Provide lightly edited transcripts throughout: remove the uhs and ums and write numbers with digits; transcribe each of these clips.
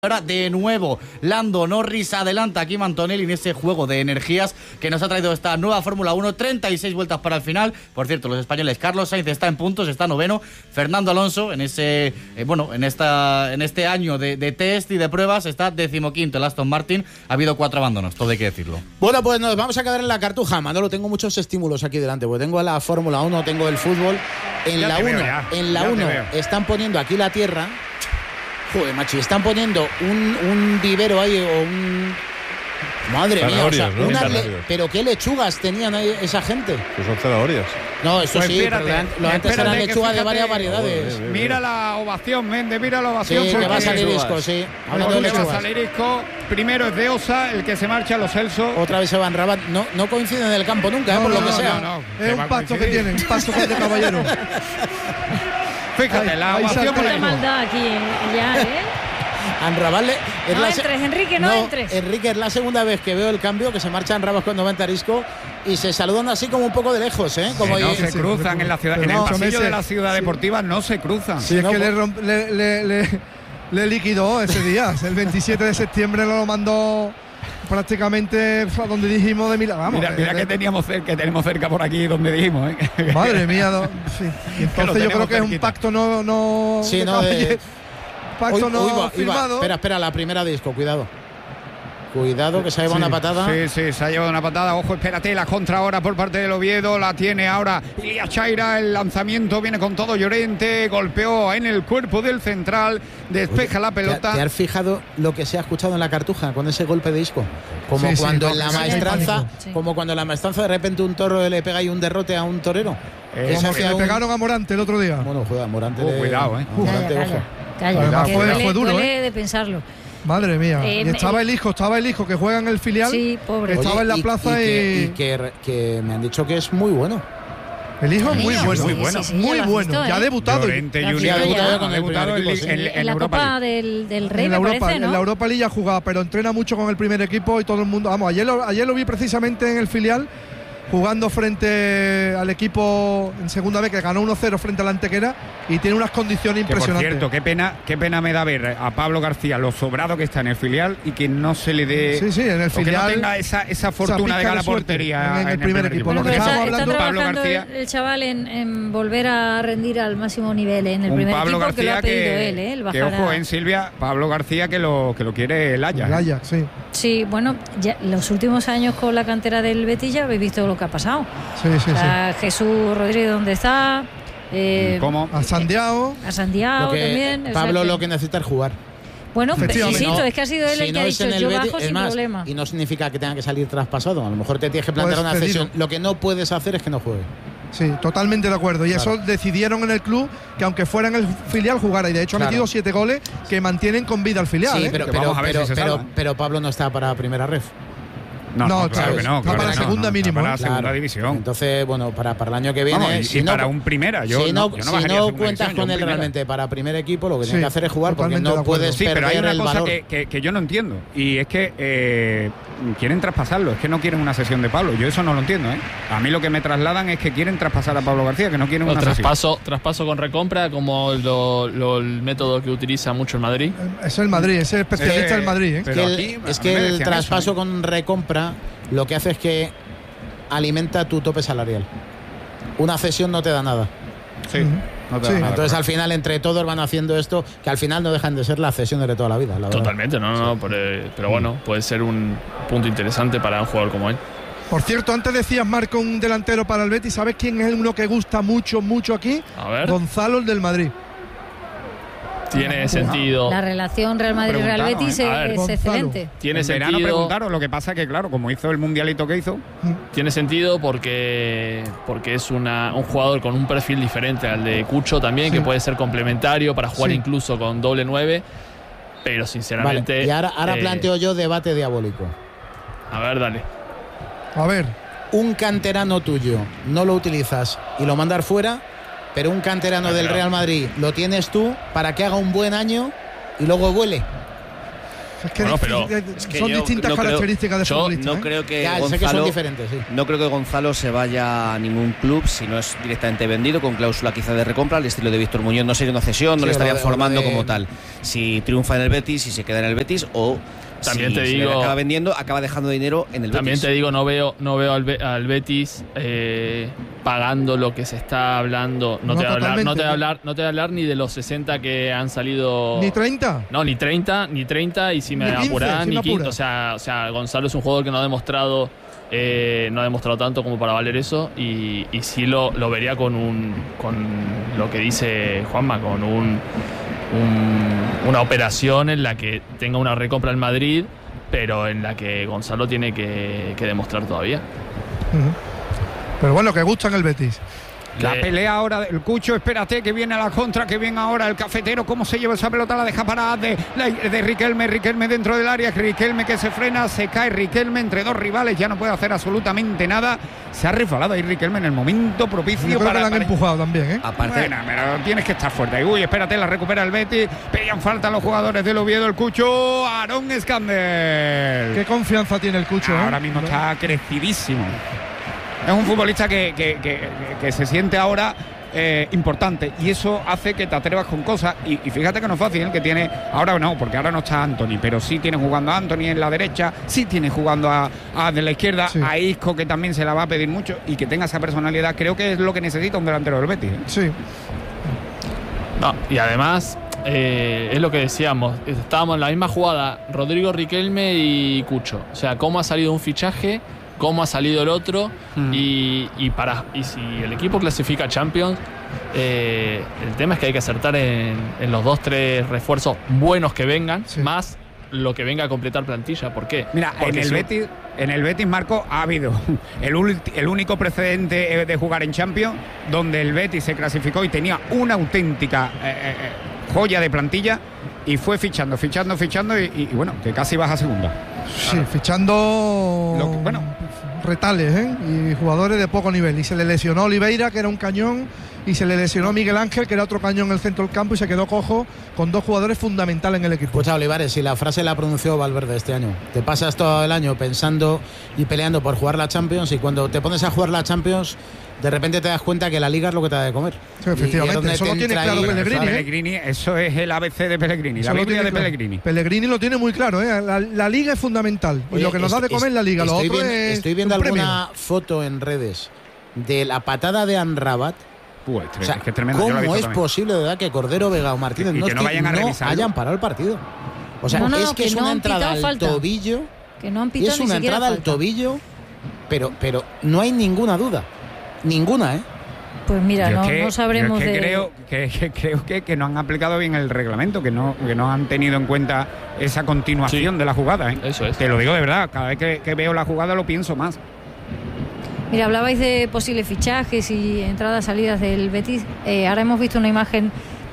Ahora de nuevo Lando Norris adelanta a Kim Antonelli en ese juego de energías que nos ha traído esta nueva Fórmula 1, 36 vueltas para el final. Por cierto, los españoles, Carlos Sainz está en puntos, está noveno, Fernando Alonso en ese en este año de test y de pruebas está 15º. El Aston Martin, ha habido 4 abandonos, todo hay que decirlo. Bueno, pues nos vamos a quedar en la cartuja, Manolo. Tengo muchos estímulos aquí delante, porque tengo la Fórmula 1, tengo el fútbol. En la 1 están poniendo aquí la tierra. Joder, macho, están poniendo un vivero ahí o un... Madre mía, o sea, ¿no? Pero qué lechugas tenían ahí esa gente. Pues son zanahorias. No, eso pues sí, pero antes eran lechugas de varias variedades. Mira la ovación, Méndez, mira la ovación. Sí, que va a salir Isco, sí. Hablando de lechugas. Va a salir Isco, primero es de Osa, el que se marcha a los Celso. Otra vez se van Rabat. No coinciden en el campo nunca, por lo que sea. No. Es un pacto que tienen, un pacto de caballero. Fíjate, la ovación por ahí. Maldad aquí ya, Anrabal no entres, Enrique, no entres. Enrique, es la segunda vez que veo el cambio, que se marcha Anrabal cuando va a entrar Isco y se saludan así como un poco de lejos, ¿eh? Como no se cruzan en la ciudad, en el pasillo de la ciudad deportiva no se cruzan. Sí, es que le liquidó ese día. El 27 de septiembre lo mandó prácticamente a donde dijimos de Milán. Vamos, mira que tenemos cerca por aquí donde dijimos, ¿eh? Madre mía, sí. Entonces yo creo que es un pacto pacto no firmado. Espera, la primera de Isco, cuidado, que se ha llevado una patada. Sí, se ha llevado una patada. Ojo, espérate, la contra ahora por parte del Oviedo. La tiene ahora Ilia Chaira. El lanzamiento viene con todo Llorente. Golpeó en el cuerpo del central. Despeja la pelota. ¿Te has fijado lo que se ha escuchado en la cartuja con ese golpe de Isco? Como cuando en la maestranza de repente un toro le pega y un derrote a un torero. Le pegaron a Morante el otro día. Bueno, juega Morante. Cuidado, Calla, fue duro, duele de pensarlo. Madre mía. Y estaba el hijo que juega en el filial. Sí, pobre. Estaba en la plaza y que me han dicho que es muy bueno. El hijo es muy bueno. Muy bueno. Ya ha debutado. Llorente Junior ha debutado en la Copa del Rey, en me parece, ¿no? En la Europa League ha jugado, pero entrena mucho con el primer equipo y todo el mundo. Vamos, ayer lo vi precisamente en el filial, jugando frente al equipo en segunda vez, que ganó 1-0 frente a la Antequera y tiene unas condiciones impresionantes. Por cierto, qué pena me da ver a Pablo García lo sobrado que está en el filial y que no se le dé en el filial, que no tenga esa fortuna de ganar portería en el primer equipo. Lo que está hablando Pablo García, el chaval en volver a rendir al máximo nivel en el primer Pablo equipo, García que lo ha pedido él, que ojo en Silvia, Pablo García que lo quiere el Ajax. El Ajax, sí. Sí, bueno, ya los últimos años con la cantera del Betis ya habéis visto lo que ha pasado. Sí. Jesús Rodríguez, ¿dónde está? ¿Cómo? A Santiago también. Pablo lo que necesita es jugar. Bueno, insisto, es que ha sido él el que ha dicho yo bajo sin problema. Y no significa que tenga que salir traspasado. A lo mejor te tienes que plantear una cesión. Lo que no puedes hacer es que no juegue. Sí, totalmente de acuerdo. Y eso decidieron en el club que aunque fuera en el filial jugara. Y de hecho ha metido 7 goles que mantienen con vida al filial. Sí, pero Pablo no está para primera ref. No, claro que no. Para segunda mínimo. Para segunda división. Entonces, bueno, para el año que viene. Vamos, y para un primera. Si no cuentas con él realmente para primer equipo, lo que tienes que hacer es jugar, porque no puedes perder el valor. Pero hay una cosa que yo no entiendo. Y es que quieren traspasarlo. Es que no quieren una sesión de Pablo. Yo eso no lo entiendo. A mí lo que me trasladan es que quieren traspasar a Pablo García, que no quieren una sesión. Traspaso con recompra, como el método que utiliza mucho el Madrid. Es el Madrid, es el especialista del Madrid. Es que el traspaso con recompra lo que hace es que alimenta tu tope salarial. Una cesión no te da nada. Sí. No te da nada. Entonces al final entre todos van haciendo esto, que al final no dejan de ser las cesiones de toda la vida. Totalmente, pero bueno, puede ser un punto interesante para un jugador como él. Por cierto, antes decías, Marco, un delantero para el Betis. ¿Sabes quién es uno que gusta mucho aquí? A ver. Gonzalo, el del Madrid. Tiene sentido. La relación Real Madrid-Real Betis es excelente. Tiene sentido. Preguntaron, lo que pasa que, claro, como hizo el mundialito que hizo. Tiene sentido porque es un jugador con un perfil diferente al de Cucho también, que puede ser complementario para jugar incluso con doble 9. Pero sinceramente. Vale, y ahora planteo yo debate diabólico. A ver, dale. A ver. Un canterano tuyo no lo utilizas y lo mandas fuera. Pero un canterano del Real Madrid lo tienes tú para que haga un buen año y luego vuele. Es que, Bueno, pero son distintas características de futbolista. No creo que Ya, sé Gonzalo, que son diferentes, sí. no creo que Gonzalo se vaya a ningún club si no es directamente vendido, con cláusula quizá de recompra, al estilo de Víctor Muñoz. No sería una cesión, no Sí, le estarían lo de- formando como tal. Si triunfa en el Betis, si se queda en el Betis, o También si te se digo- le acaba vendiendo, acaba dejando dinero en el También Betis. te digo, no veo al Betis pagando lo que se está hablando. No te voy a hablar ni de los 60 que han salido. ¿Ni 30? No, ni 30, y si me Ni 15, apuran, si ni me 15. apuras. O sea, Gonzalo es un jugador que no ha demostrado tanto como para valer eso, y sí lo vería con lo que dice Juanma, con una operación en la que tenga una recompra en Madrid, pero en la que Gonzalo tiene que demostrar todavía. Ujú. Pero bueno, que gusta en el Betis. La pelea ahora del Cucho, espérate que viene a la contra, que viene ahora el cafetero, cómo se lleva esa pelota, la deja parada de Riquelme dentro del área, Riquelme que se frena, se cae Riquelme entre dos rivales, ya no puede hacer absolutamente nada, se ha resbalado ahí Riquelme en el momento propicio. Yo creo que la han empujado también, ¿eh? Aparte, Bueno, pero tienes que estar fuerte. Uy, espérate, la recupera el Betis, pedían falta los jugadores del Oviedo, el Cucho, Aarón Escándel. Qué confianza tiene el Cucho, ¿eh? Ahora mismo está crecidísimo. Es un futbolista que se siente ahora importante, y eso hace que te atrevas con cosas. Y fíjate que no es fácil, que tiene ahora no, porque ahora no está Anthony, pero sí tiene jugando a Anthony en la derecha, sí tiene jugando a de la izquierda, Sí. a Isco, que también se la va a pedir mucho, y que tenga esa personalidad. Creo que es lo que necesita un delantero del Betis. Sí. No, y además, es lo que decíamos, estábamos en la misma jugada, Rodrigo, Riquelme y Cucho. O sea, cómo ha salido un fichaje, cómo ha salido el otro, y si el equipo clasifica a Champions, el tema es que hay que acertar en los 2-3 refuerzos buenos que vengan, Sí. más lo que venga a completar plantilla. ¿Por qué? Mira, Porque en el Betis, Marco, ha habido el único precedente de jugar en Champions donde el Betis se clasificó y tenía una auténtica joya de plantilla, y fue fichando y bueno, que casi baja a segunda. Sí, fichando Bueno. retales, ¿eh? Y jugadores de poco nivel. Y se le lesionó Oliveira, que era un cañón, y se le lesionó Miguel Ángel, que era otro cañón en el centro del campo, y se quedó cojo con dos jugadores fundamentales en el equipo. Escucha, Olivares, si la frase la pronunció Valverde este año, te pasas todo el año pensando y peleando por jugar la Champions, y cuando te pones a jugar la Champions, de repente te das cuenta que la Liga es lo que te da de comer. Sí, efectivamente, Y es donde eso te lo tiene entra claro ahí- Pellegrini, ¿eh? Pellegrini, eso es el ABC de Pellegrini, Eso la lo Biblia tiene de claro. Pellegrini. Pellegrini lo tiene muy claro, ¿eh? La Liga es fundamental. Y Oye, lo que nos da de comer es la Liga. Lo otro es estoy viendo un premio. alguna foto en redes de la patada de Amrabat. Pues, O sea, es que es tremendo. Yo lo he ¿cómo visto es también. posible, de verdad, que Cordero, Vega o Martínez Y que no vayan a revisarlo? hayan parado el partido? O sea, No, es que es no una han entrada pitado al falta. tobillo. Que no han Y pitado es ni una siquiera entrada al falta. tobillo, pero no hay ninguna duda. Ninguna, ¿eh? Pues mira, Yo no, es que- no sabremos yo es de... creo que no han aplicado bien el reglamento, que no han tenido en cuenta esa continuación Sí. de la jugada, ¿eh? Eso es. Te lo digo de verdad, cada vez que veo la jugada lo pienso más. Mira, hablabais de posibles fichajes y entradas, salidas del Betis. Ahora hemos visto una imagen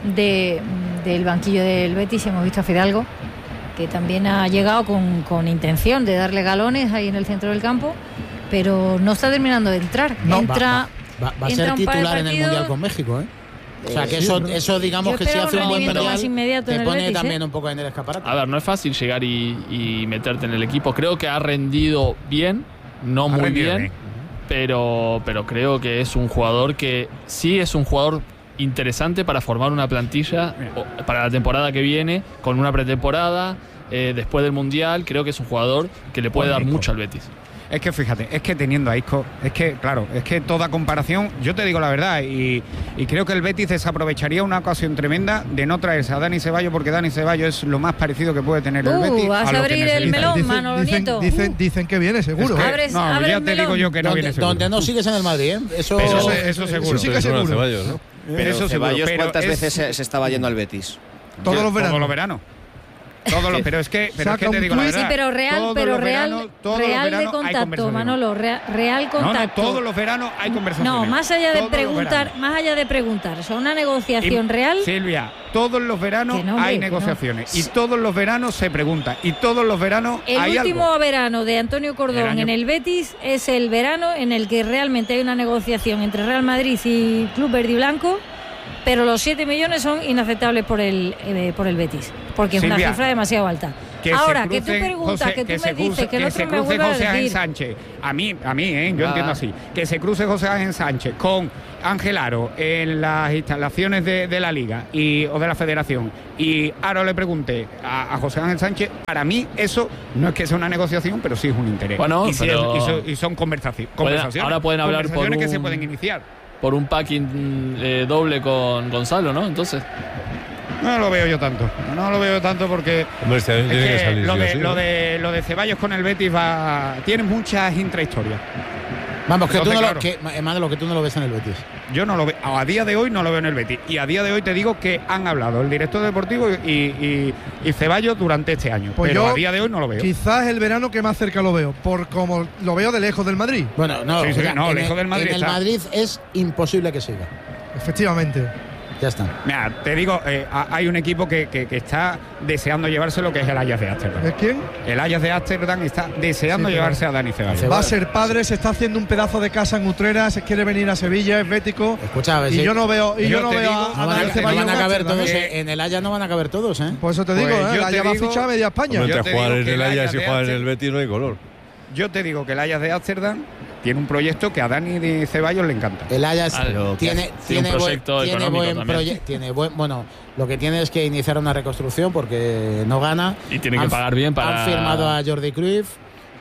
del banquillo del Betis y hemos visto a Fidalgo, que también ha llegado con intención de darle galones ahí en el centro del campo, pero no está terminando de entrar. No, Entra, Va a entra ser un par de titular en el partidos. Mundial con México, ¿eh? O sea, que Sí, eso, pero- eso digamos Yo que si espero hace un un buen rendimiento mundial, más inmediato en te el pone Betis, también ¿eh? un poco en el escaparate. A ver, no es fácil llegar y meterte en el equipo. Creo que ha rendido bien, no Ha muy rendido bien, bien. pero creo que es un jugador que sí es un jugador interesante para formar una plantilla para la temporada que viene, con una pretemporada, después del Mundial. Creo que es un jugador que le puede dar Isco. mucho al Betis. Es que fíjate, es que teniendo a Isco, es que claro, es que toda comparación, yo te digo la verdad, y creo que el Betis desaprovecharía una ocasión tremenda de no traerse a Dani Ceballos, porque Dani Ceballos es lo más parecido que puede tener el Betis. vas a lo que abrir el necesita. melón. Manolo Nieto. Dicen que viene, seguro. Es que- Abres- no, abre ya el te digo melón. yo que no viene seguro. Donde no sigues en el Madrid, ¿eh? Eso Eso seguro. Eso sí que seguro. Ceballos, ¿no? Pero eso seguro, Ceballos, pero ¿cuántas es- veces se estaba yendo al Betis? Todos los veranos. Todos los veranos. Pero es que Saca te un digo la tuit. Sí, verdad. pero real, todos pero los real, veranos- todos los real de veranos hay contacto, conversación. Manolo, real No, contacto. todos los veranos hay conversaciones. No, más allá de Todos los preguntar, veranos. más allá de preguntar, son una negociación Y- real. Silvia, todos los veranos Que no, hombre, hay que no. negociaciones y todos los veranos se pregunta y todos los veranos El hay último algo. verano de Antonio El Cordón año- en el Betis es el verano en el que realmente hay una negociación entre Real Madrid y Club Verde y Blanco pero los 7 millones son inaceptables por el Betis, porque es Silvia, una cifra demasiado alta. Ahora, que tú preguntas, que tú me dices, que el otro me vuelve a José Ángel decir. Sánchez, a mí, yo entiendo así, que se cruce José Ángel Sánchez con Ángel Aro en las instalaciones de la Liga o de la Federación, y Aro le pregunte a José Ángel Sánchez, para mí eso no es que sea una negociación, pero sí es un interés. Bueno, y son conversaciones. Ahora pueden hablar por conversaciones que se pueden iniciar. Por un packing doble con Gonzalo, ¿no? Entonces. No lo veo yo tanto. No lo veo tanto porque Hombre, este año tiene que salir. lo de Ceballos con el Betis tiene muchas intrahistorias. Vamos, que Entonces, tú no claro. Manolo, que tú no lo ves en el Betis. Yo no lo veo. A día de hoy no lo veo en el Betis. Y a día de hoy te digo que han hablado el director deportivo y Ceballos durante este año. Pues pero yo a día de hoy no lo veo. Quizás el verano que más cerca lo veo, por como lo veo de lejos del Madrid. Bueno, no, Sí, no, en lejos del Madrid en el está. Madrid es imposible que siga. Efectivamente. Ya está. Mira, te digo, hay un equipo que está deseando llevarse lo que es el Ajax de Ámsterdam. ¿Es quién? El Ajax de Ámsterdam está deseando Sí, pero- llevarse a Dani Ceballos. Ceballos. Va a ser padre, se está haciendo un pedazo de casa en Utrera, se quiere venir a Sevilla, es bético. Escucha, a ver Y si yo no veo, Yo te digo, a no van Dani a, no Ceballos van a caber Ámsterdam, todos, ¿eh? en el Haya no van a caber todos, ¿eh? Por eso te digo, Pues yo la te va a digo- fichar a media España. Hombre, Yo te te jugar digo en que el el Ajax Ajax y de jugar en el Ámsterdam- Betis no hay color. Yo te digo que el Ajax de Ámsterdam tiene un proyecto que a Dani de Ceballos le encanta. El Ajax Claro, tiene tiene un proyecto económico buen también. proyecto. Bueno, lo que tiene es que iniciar una reconstrucción porque no gana. Y tiene que pagar bien para. Han firmado a Jordi Cruyff.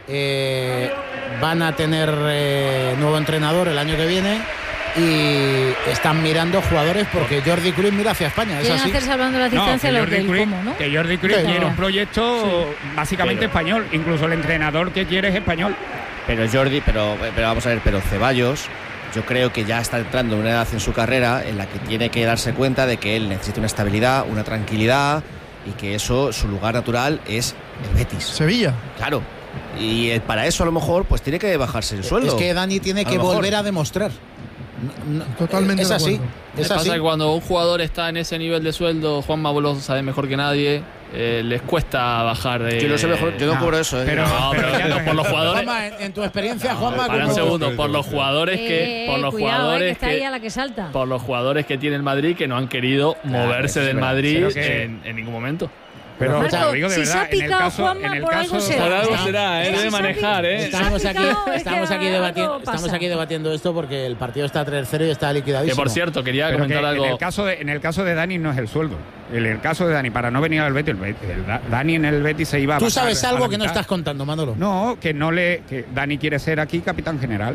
Van a tener nuevo entrenador el año que viene. Y están mirando jugadores porque Jordi Cruyff mira hacia España. Es Quieren así. hacer salvando la distancia los del cómo, ¿no? Que Jordi Cruyff Sí. tiene No. un proyecto básicamente español. Incluso el entrenador que quiere es español. Pero Jordi, pero vamos a ver, pero Ceballos, yo creo que ya está entrando en una edad en su carrera en la que tiene que darse cuenta de que él necesita una estabilidad, una tranquilidad y que eso, su lugar natural es el Betis. Sevilla. Claro. Y para eso a lo mejor pues tiene que bajarse el sueldo. Es que Dani tiene A que lo mejor. volver a demostrar. Totalmente es de así. acuerdo. Es Pasa así. que cuando un jugador está en ese nivel de sueldo, Juanma, vos lo sabe mejor que nadie, les cuesta bajar. Yo no sé mejor, yo no cobro eso, ¿eh? pero- No, pero ya no por los es- jugadores. Juanma, en tu experiencia, Juanma, Para un ¿cómo- segundo, por los jugadores que. Por los cuidado, que jugadores está ahí a que. la que salta. Por los jugadores que tiene el Madrid que no han querido moverse del Madrid pero que- en ningún momento. Pero Marco, te lo digo de si se verdad, ha picado Juanma, por algo será. Por algo Está- será, Si debe se ha manejar, picado- Estamos se ha aquí, picado, es que estamos aquí algo debatiendo, pasa. estamos aquí debatiendo esto porque el partido está 3-0 y está Que liquidadísimo. por cierto, quería Pero que comentar algo. en el caso de Dani no es el sueldo. En el caso de Dani, para no venir al Betis, Dani en el Betis se iba a Tú bajar sabes a algo la que no mitad. estás contando, Manolo. No, que Dani quiere ser aquí capitán general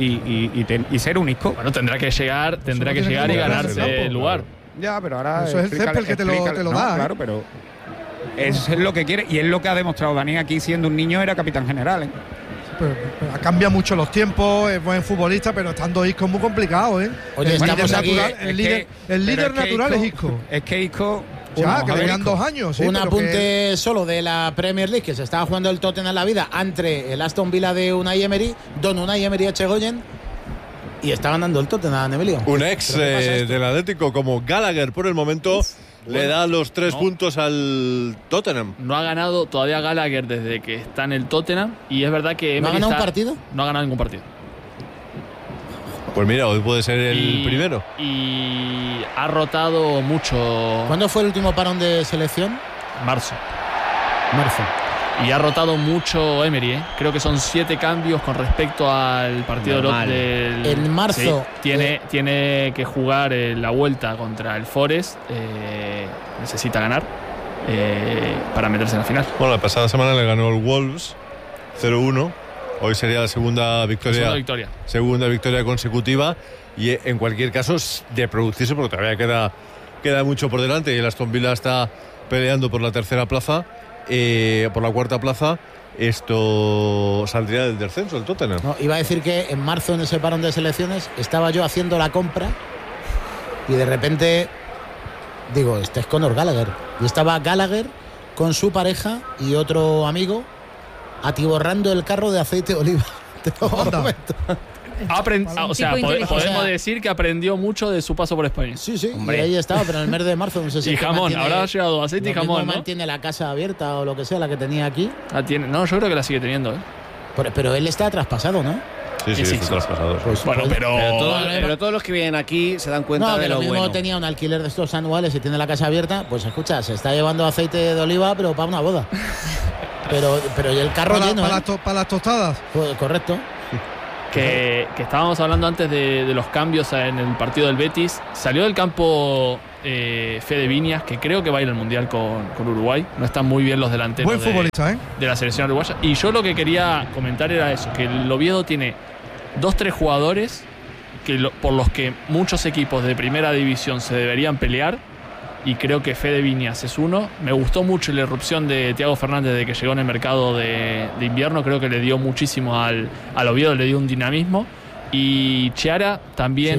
y ser un isco. Bueno, tendrá que llegar no tiene y que moverse ganarse tampoco. el lugar. Ya, pero ahora Eso es el césped que te lo no, da, ¿eh? Claro, pero eso es lo que quiere y es lo que ha demostrado Dani aquí siendo un niño era capitán general, ¿eh? Pero cambia mucho los tiempos, es buen futbolista, pero estando Isco es muy complicado, ¿eh? Oye, el líder estamos aquí- natural, el líder natural es Isco. Es que Isco Ya, vamos que a le ver, quedan Isco. 2 años. Sí, un pero apunte que- solo de la Premier League que se estaba jugando el Tottenham en la vida entre el Aston Villa de Unai Emery, Don Unai Emery Echegoyen, y está ganando el Tottenham, Emilio. Un ex ¿Pero qué pasa esto? del Atlético como Gallagher por el momento le da los 3 no. puntos al Tottenham. No ha ganado todavía Gallagher desde que está en el Tottenham y es verdad que ¿No ha Emery ganado un está- partido? No ha ganado ningún partido. Pues mira, hoy puede ser el primero. Y ha rotado mucho ¿Cuándo fue el último parón de selección? Marzo. Marzo. Y ha rotado mucho Emery, ¿eh? Creo que son 7 cambios con respecto al partido Normal. del. En marzo, Sí, tiene que jugar la vuelta contra el Forest. Necesita ganar para meterse en la final. Bueno, la pasada semana le ganó el Wolves 0-1. Hoy sería la segunda victoria. Segunda victoria consecutiva. Y en cualquier caso, de producirse, porque todavía queda mucho por delante. Y el Aston Villa está peleando por la tercera plaza. Por la cuarta plaza, esto saldría del descenso, el Tottenham. No, iba a decir que en marzo, en ese parón de selecciones, estaba yo haciendo la compra y de repente digo, este es Conor Gallagher. Y estaba Gallagher con su pareja y otro amigo atiborrando el carro de aceite de oliva. Te lo prometo. O sea, tipo inteligente. podemos decir que aprendió mucho de su paso por España. Sí, sí, Hombre. y ahí estaba, pero en el mes de marzo no sé si Y es que jamón, mantiene- ahora ha llegado aceite y lo mismo jamón, ¿no? mantiene la casa abierta o lo que sea, la que tenía aquí. No, yo creo que la sigue teniendo, ¿eh? Pero él está traspasado, ¿no? Sí, traspasados. Bueno, pero todos los que vienen aquí se dan cuenta de lo mismo bueno. Tenía un alquiler de estos anuales y tiene la casa abierta, pues escucha, se está llevando aceite de oliva, pero para una boda. pero y el carro lleno. Para las tostadas. Pues, correcto. Que estábamos hablando antes de los cambios en el partido del Betis. Salió del campo Fede Viñas, que creo que va a ir al Mundial con Uruguay. No están muy bien los delanteros Buen futbolista, de la selección uruguaya. Y yo lo que quería comentar era eso, que el Oviedo tiene 2-3 jugadores por los que muchos equipos de primera división se deberían pelear, y creo que Fede Viñas es uno. Me gustó mucho la irrupción de Thiago Fernández de que llegó en el mercado de invierno. Creo que le dio muchísimo al Oviedo, le dio un dinamismo. Y Chiara también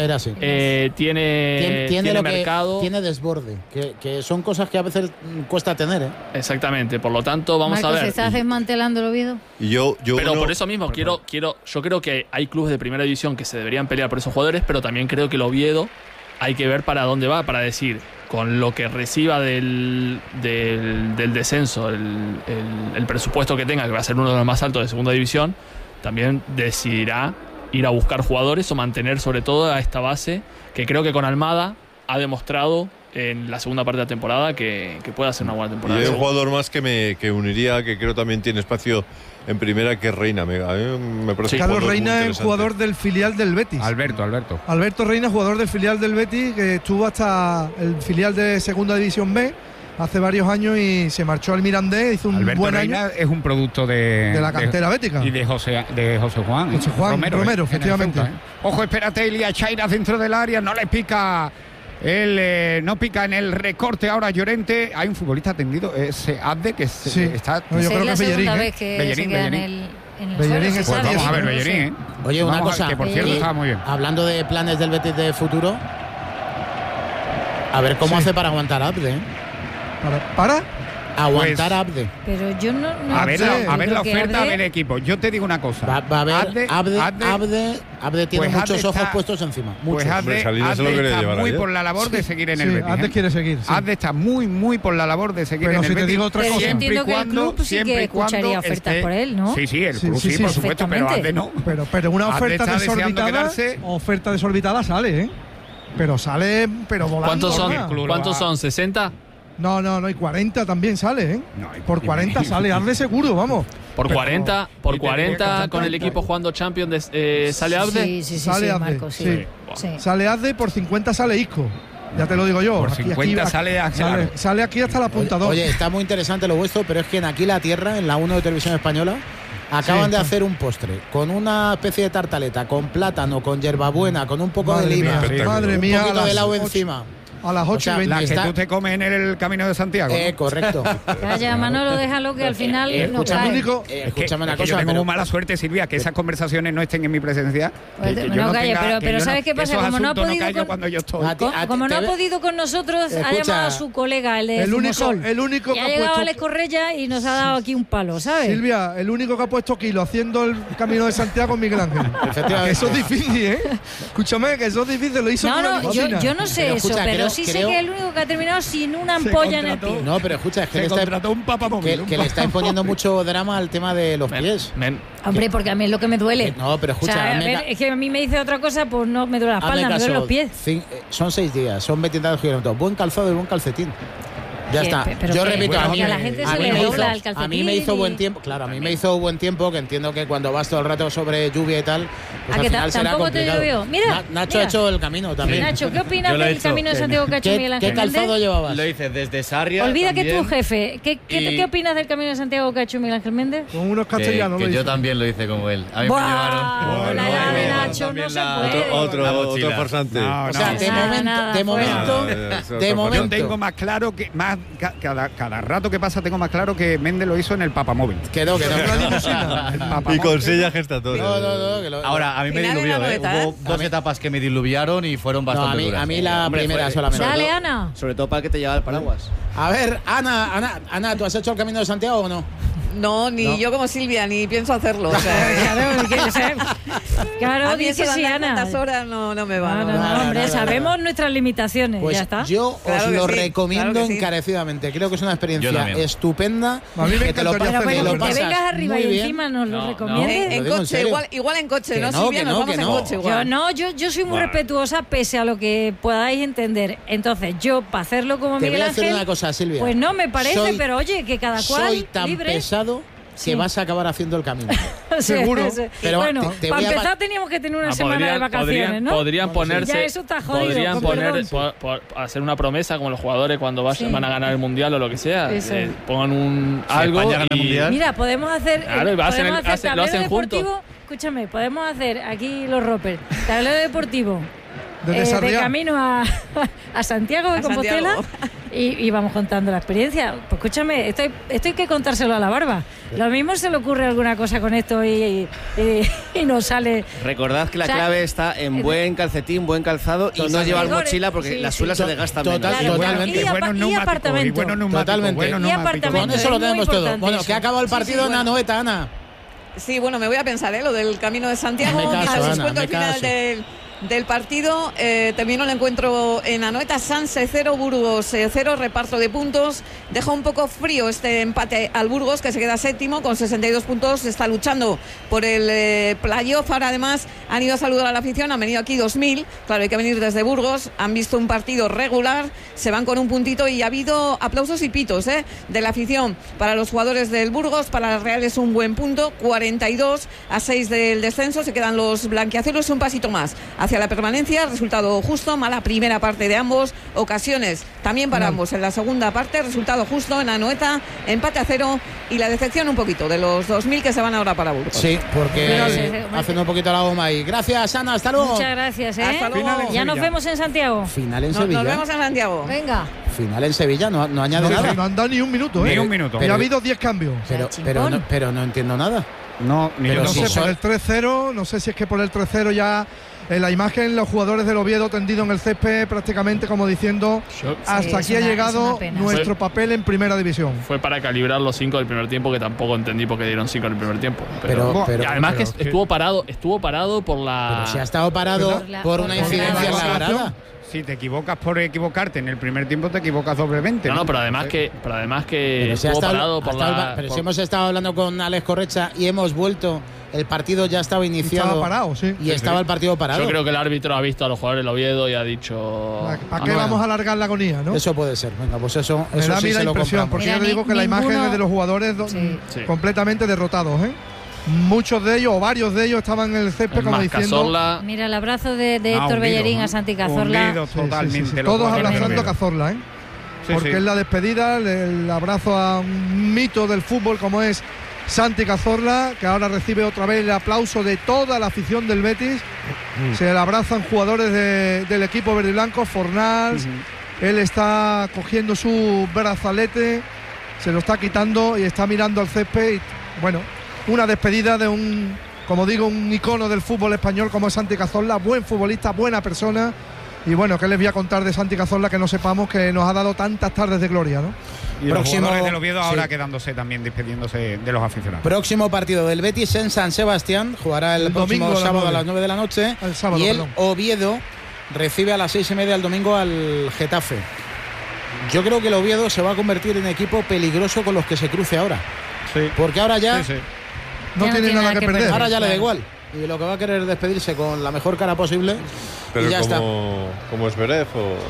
tiene mercado. Tiene desborde, que son cosas que a veces cuesta tener. Exactamente, por lo tanto vamos Marcos, a ver. ¿estás desmantelando el Oviedo? Pero por eso mismo yo creo que hay clubes de primera división que se deberían pelear por esos jugadores, pero también creo que el Oviedo hay que ver para dónde va, para decir, con lo que reciba del descenso, el presupuesto que tenga, que va a ser uno de los más altos de segunda división, también decidirá ir a buscar jugadores o mantener sobre todo a esta base, que creo que con Almada ha demostrado en la segunda parte de la temporada que puede hacer una buena temporada. Y hay un jugador más que uniría, que creo también tiene espacio en primera, que es Reina. A mí me parece Carlos Reina es jugador del filial del Betis. Alberto Reina, jugador del filial del Betis, que estuvo hasta el filial de segunda división B hace varios años y se marchó al Mirandés, hizo un Alberto buen Reina año. Es un producto de la cantera bética. Y de José Juan. José Juan Romero, efectivamente. Ceuta, Ojo, espérate, Elia Chaira dentro del área, no le pica. No pica en el recorte ahora Llorente. Hay un futbolista tendido, ese Abde, que está. No, yo creo que es la es segunda Bellerín, vez que se queda en el Bellerín suelo, es se sabe, vamos a ver, no lo Bellerín, sé. Oye, una cosa. Que por cierto estaba muy bien. Hablando de planes del Betis de futuro, a ver cómo hace para aguantar a Abde. ¿Para? Aguantar a Abde. Pero yo no A ver la oferta, a ver el Abde, equipo. Yo te digo una cosa. Va a haber Abde tiene pues muchos Abde ojos está- puestos encima. Pues Muchos. Abde Salinas se lo quería está llevar muy ayer. por la labor de seguir en el Sí, Betis. Abde quiere seguir. Sí. Abde está muy por la labor de seguir Pero en el si te Betis. digo otra Pero yo cosa. entiendo que el club sí siempre que y cuando escucharía ofertas por él, ¿no? Sí, el Sí, club sí, sí, sí, por supuesto, pero perfectamente. Abde no. Pero una Abde oferta está deseando quedarse. oferta desorbitada sale, ¿eh? Pero sale, pero volando. ¿Cuántos son? ¿verdad? ¿Cuántos son? ¿60? No, y 40 también sale, ¿eh? No, Por 40 sale, Abde seguro, vamos. Por Pero- 40 y tendría que con el equipo jugando Champions sale Abde. Sí, Sale Abde, Marcos, sí. sí. Sí. Sale Abde, por 50 sale Isco. Ya te lo digo yo. Por 50 sale Ángel. Sale aquí hasta el apuntador. Oye, está muy interesante lo vuestro, pero es que en Aquí la Tierra, en la 1 de Televisión Española, acaban de hacer un postre con una especie de tartaleta, con plátano, con hierbabuena, con un poco de lima, Madre un mía, poquito de a las helado 8, encima. A las 8 O sea, y 20. La que Está- tú te comes en el Camino de Santiago. ¿no? Correcto. Calla, Manolo, déjalo que al final no escúchame, cae. único- escúchame una Es que yo cosa. tengo pero- muy mala suerte, Silvia, que esas conversaciones no estén en mi presencia. Pues, Que yo no, calla, tenga- que pero yo ¿sabes qué pasa? esos Como no ha asuntos podido caigo con- cuando yo estoy. A ti- Como no ha te- podido con nosotros, ha Escucha, llamado a su colega, el de el único Zumosol. Y que ha ha llegado puesto- Alex Correia y nos ha dado aquí un palo, ¿sabes? Silvia, el único que ha puesto kilo haciendo el Camino de Santiago es Miguel Ángel. Efectivamente. Que eso es difícil, ¿eh? Escúchame, que eso es difícil, lo hizo No, con la no, yo limusina. no sé Pero eso, escucha, pero creo- sí sé creo- que es el único que ha terminado sin una ampolla en el pie. No, pero escucha, es que Se le está, contrató un papamóvil. que le está imponiendo mucho drama al tema de los pies. Hombre, porque a mí es lo que me duele. No, pero escucha, O sea, a hazme ver, ca- es que a mí me dice otra cosa, pues no me duele la hazme espalda, me duelen caso, los pies. son 6 días, son 22 kilómetros. Buen calzado y buen calcetín. Ya ¿Qué? está. Pero Yo ¿qué? repito, Bueno, a mí, que a la gente se a mí le me dobla hizo- el calcetín a mí me hizo y- buen tiempo, claro, a mí me hizo buen tiempo, que entiendo que cuando vas todo el rato sobre lluvia y tal, pues ¿A al que final será tampoco te complicado. llovió? Mira, Nacho mira. ha hecho el camino también. Nacho, ¿qué opinas Yo lo he del hecho. Camino de Santiago que ha hecho Miguel ¿Qué Ángel calzado Méndez? llevabas? Lo hice desde Sarria. Olvida que también. tú, jefe. Y- ¿Qué opinas del Camino de Santiago que ha hecho Miguel Ángel Méndez? Con unos castellanos Que lo yo hizo. también lo hice como él. A mí me ¡Buah! llevaron. La edad de Nacho no se puede. Otro farsante. No, O sea, no. de Nada, momento, nada, de fuera. momento, de Yo momento. tengo más claro que cada rato que pasa tengo más claro que Méndez lo hizo en el papamóvil. Quedó. Y con sellas gestatorias. No, que lo- Ahora, a mí me Final de diluvió, la novedad. Hubo dos etapas que me diluviaron y fueron No, bastante duras. a mí la Hombre, primera fue- solamente. Dale, Ana. Sobre todo para que te lleve el paraguas. A ver, Ana, ¿tú has hecho el Camino de Santiago o no? No, ni No. yo como Silvia, ni pienso hacerlo. O sea, Claro, Claro, a mí dice eso de sí, andar Ana. tantas horas no me va. No, hombre, sabemos nuestras limitaciones, Pues ya está. yo Claro os que lo sí, recomiendo claro que sí. encarecidamente. Creo que es una Yo experiencia también. estupenda. A mí me que te lo encantaría pasas- hacerlo, te lo Que pasas vengas arriba muy y bien. encima nos lo No, recomiendes. Lo En digo en coche, serio. igual en coche, Que ¿no, no, Silvia? que Nos no, vamos que en no. coche igual. Yo soy muy respetuosa pese a lo que podáis entender. Entonces, yo para hacerlo como Te voy Miguel a decir Ángel, una cosa, Silvia. pues no me parece, Soy- pero oye, que cada cual Soy tan libre. pesado que Sí. vas a acabar haciendo el camino. Seguro. Pero bueno, te para voy a empezar teníamos que tener una semana de vacaciones, ¿no? Podrían ponerse. Ya eso está jodido, podrían con poner, perdón. hacer una promesa como los jugadores cuando Sí. van a ganar el mundial o lo que sea. Eso. Pongan algo. España gana el y- mundial. Mira, podemos hacer. Claro, y lo hacen podemos el- hacer hacen- lo tablero hacen juntos. deportivo. Escúchame, podemos hacer aquí los ropers. Tablero deportivo. Desde De Sarriá. camino a Santiago de A Compostela Santiago. y vamos contando la experiencia. Pues escúchame, esto hay que contárselo a la barba. Lo mismo se le ocurre alguna cosa con esto y no sale. Recordad que la O sea, clave está en buen calcetín, buen calzado y no Totalmente. llevar mochila porque Sí, la sí. suela se desgasta Total- menos. Claro, totalmente. y apartamento. Totalmente. Y apartamento. Con eso es lo muy tenemos todo. importante Bueno, eso. que ha acabado el Sí, partido sí, en bueno. Anoeta, Ana. Sí, bueno, me voy a pensar, lo del Camino de Santiago. Me caso, Quizás os Ana, cuento me al final caso. del partido. Terminó el encuentro en Anoeta. Sanse 0, Burgos 0, reparto de puntos. Deja un poco frío este empate al Burgos, que se queda séptimo con 62 puntos. Está luchando por el playoff. Ahora, además, han ido a saludar a la afición. Han venido aquí 2.000. Claro, hay que venir desde Burgos. Han visto un partido regular. Se van con un puntito y ha habido aplausos y pitos de la afición para los jugadores del Burgos. Para la Real es un buen punto. 42 a 6 del descenso. Se quedan los blanquiazulos un pasito más hacia la permanencia. Resultado justo. Mala primera parte de ambos. Ocasiones también para ambos en la segunda parte. Resultado justo en Anoeta. Empate a 0 y la decepción un poquito de los 2.000 que se van ahora para Burgos. Sí, porque No sé, hacen un poquito la goma ahí. Gracias, Ana. Hasta luego. Muchas gracias, Hasta luego. Final en Ya nos Sevilla. vemos en Santiago. Final en Nos Sevilla. vemos en Santiago. Venga. Final en Sevilla. No añade No, nada. no han dado ni un minuto, Ni un minuto. Y ha habido 10 cambios. Pero no entiendo nada. No, ni Pero yo No si sé, son- por el 3-0, no sé si es que por el 3-0 ya en la imagen los jugadores del Oviedo tendido en el césped prácticamente como diciendo Yo- hasta es aquí ha una- es llegado una pena. nuestro papel en primera división. Fue para calibrar los 5 del primer tiempo, que tampoco entendí por qué dieron 5 en el primer tiempo. Pero- y además pero- que estuvo parado por la. Pero si ha estado parado Pero- por una por la incidencia en la grada. grada. Si te equivocas por equivocarte en el primer tiempo, te equivocas doblemente. No, pero además que Pero si ha estuvo estado- parado ha por estado- la. pero por- si hemos estado hablando con Alex Correcha y hemos vuelto, el partido ya estaba iniciado. Estaba parado, sí. Y estaba el partido parado. Yo creo que el árbitro ha visto a los jugadores del Oviedo y ha dicho. ¿Para qué bueno. vamos a alargar la agonía, no? Eso puede ser. Venga, pues eso Me da a sí mí la se lo impresión, compramos. porque Mira, yo le digo que la ninguno- imagen es de los jugadores Sí. Sí. completamente derrotados, ¿eh? Muchos de ellos, o varios de ellos, estaban en el césped Es como más, diciendo. Cazorla. Mira el abrazo de Héctor hundido, Bellerín ¿no? a Santi Cazorla. Hundido Sí, sí, totalmente. sí, sí. los Todos jugadores del abrazando a Oviedo. Cazorla, ¿eh? Sí, Porque sí. es la despedida, el abrazo a un mito del fútbol como es Santi Cazorla, que ahora recibe otra vez el aplauso de toda la afición del Betis. Se le abrazan jugadores del equipo verde y blanco, Fornals. Él está cogiendo su brazalete, se lo está quitando y está mirando al césped. Y, bueno, una despedida de un, como digo, un icono del fútbol español como es Santi Cazorla, buen futbolista, buena persona. Y bueno, ¿qué les voy a contar de Santi Cazorla que no sepamos, que nos ha dado tantas tardes de gloria, ¿no? Y los Próximo- jugadores del Oviedo ahora sí. quedándose también, despidiéndose de los aficionados. Próximo partido del Betis en San Sebastián. Jugará el próximo domingo a las sábado a 9. las 9 de la noche. El sábado, y el perdón. Oviedo recibe a las 6:30 el domingo al Getafe. Yo creo que el Oviedo se va a convertir en equipo peligroso con los que se cruce ahora. Sí. Porque ahora ya, Sí, sí. No tiene nada que perder. ahora ya le da Claro. igual. Y lo que va a querer es despedirse con la mejor cara posible. Pero y ya está. como es Zverev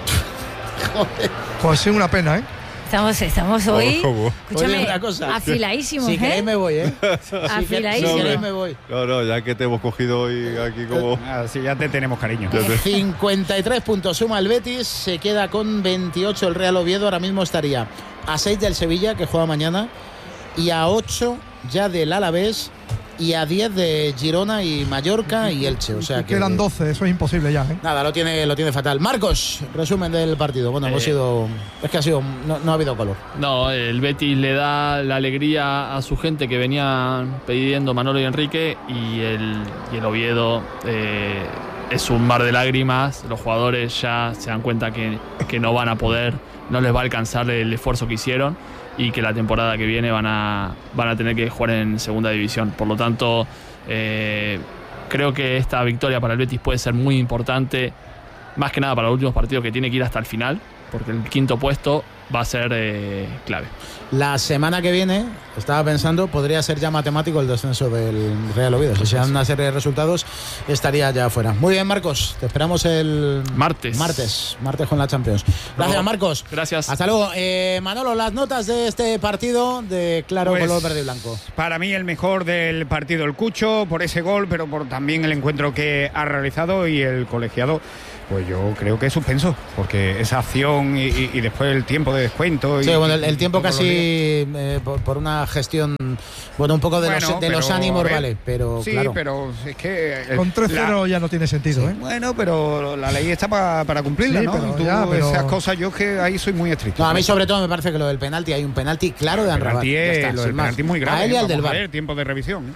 o. Pues sí, una pena, ¿eh? Estamos hoy, ¿Cómo? escúchame, Oye, una cosa. afiladísimos, Si queréis ¿eh? me voy, ¿eh? Afiladísimos. Si queréis me voy. No, ya que te hemos cogido hoy aquí como. Así ya te tenemos cariño. 53 puntos suma el Betis, se queda con 28 el Real Oviedo, ahora mismo estaría a 6 del Sevilla, que juega mañana, y a 8 ya del Alavés, y a 10 de Girona y Mallorca y Elche. O sea que Quedan 12, eso es imposible ya, ¿eh? nada, lo tiene fatal. Marcos, resumen del partido. Bueno, es que ha sido, no ha habido color. No, el Betis le da la alegría a su gente que venía pidiendo Manolo y Enrique, y el Oviedo es un mar de lágrimas. Los jugadores ya se dan cuenta que no van a poder, no les va a alcanzar el esfuerzo que hicieron, y que la temporada que viene van a tener que jugar en segunda división. Por lo tanto, Creo que esta victoria para el Betis puede ser muy importante, más que nada para los últimos partidos, que tiene que ir hasta el final, porque el quinto puesto va a ser clave. La semana que viene, estaba pensando, podría ser ya matemático el descenso del Real Oviedo. Si se dan una serie de resultados, estaría ya fuera. Muy bien, Marcos, te esperamos el martes con la Champions. Gracias, Marcos. Gracias. Hasta luego. Manolo, las notas de este partido de claro color verde y blanco. Para mí el mejor del partido el Cucho, por ese gol, pero por también el encuentro que ha realizado, y el colegiado, pues yo creo que es suspenso, porque esa acción y después el tiempo de descuento. Sí, bueno, el tiempo casi por una gestión, bueno, un poco de los ánimos, vale, pero sí, claro. pero es que con 3-0 ya no tiene sentido, ¿eh? Bueno, pero la ley está para cumplirla, sí, ¿no? Pero esas cosas, yo que ahí soy muy estricto. No, a mí sobre todo me parece que lo del penalti, hay un penalti claro de Amrabat. Lo del penalti es muy grave. A él y al del VAR. Tiempo de revisión.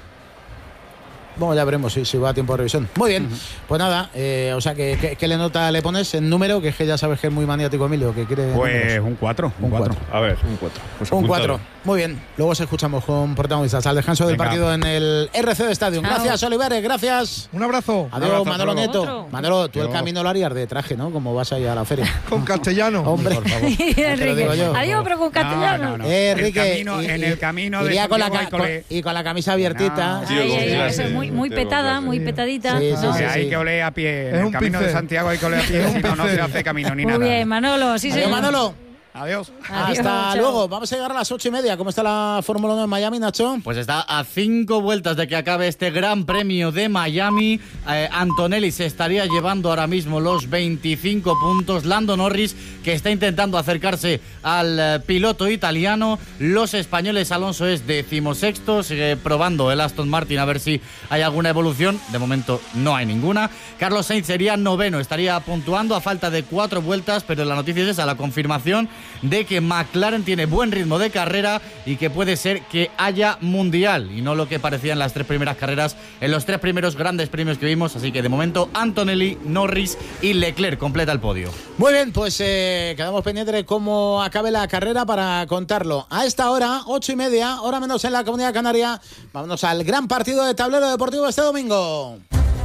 Bueno, ya veremos si va a tiempo de revisión. Muy bien, pues nada, o sea, ¿qué nota le pones en número? Que es que ya sabes que es muy maniático Emilio, que quiere... Pues un 4. Un 4. A ver, un 4. Pues un 4. Muy bien, luego os escuchamos con protagonistas al descanso del partido en el RC Stadium. Gracias, Olivares, gracias. Un abrazo. Adiós, Manolo Nieto. Manolo, tú el camino lo harías de traje, ¿no? Como vas ahí a la feria. Con castellano. Hombre, por favor. Adiós, pero con castellano. Enrique, en el camino de iría con la camisa abiertita. Muy petada, muy petadita. Sí, hay que oler a pie. En el camino de Santiago hay que oler a pie, si no se hace camino ni nada. Muy bien, Manolo. Sí, Adiós, Manolo. Adiós. Hasta luego. Vamos a llegar a las 8:30. ¿Cómo está la Fórmula 1 en Miami, Nacho? Pues está a 5 vueltas de que acabe este Gran Premio de Miami. Antonelli se estaría llevando ahora mismo los 25 puntos. Lando Norris, que está intentando acercarse al piloto italiano. Los españoles, Alonso es 16º. Sigue probando el Aston Martin a ver si hay alguna evolución. De momento no hay ninguna. Carlos Sainz sería 9º. Estaría puntuando a falta de 4 vueltas, pero la noticia es esa, la confirmación de que McLaren tiene buen ritmo de carrera y que puede ser que haya mundial y no lo que parecía en las 3 primeras carreras, en los 3 primeros grandes premios que vimos. Así que de momento Antonelli, Norris y Leclerc completa el podio. Muy bien, pues quedamos pendientes de cómo acabe la carrera para contarlo. A esta hora, 8:30, hora menos en la Comunidad Canaria, vámonos al gran partido de tablero deportivo este domingo.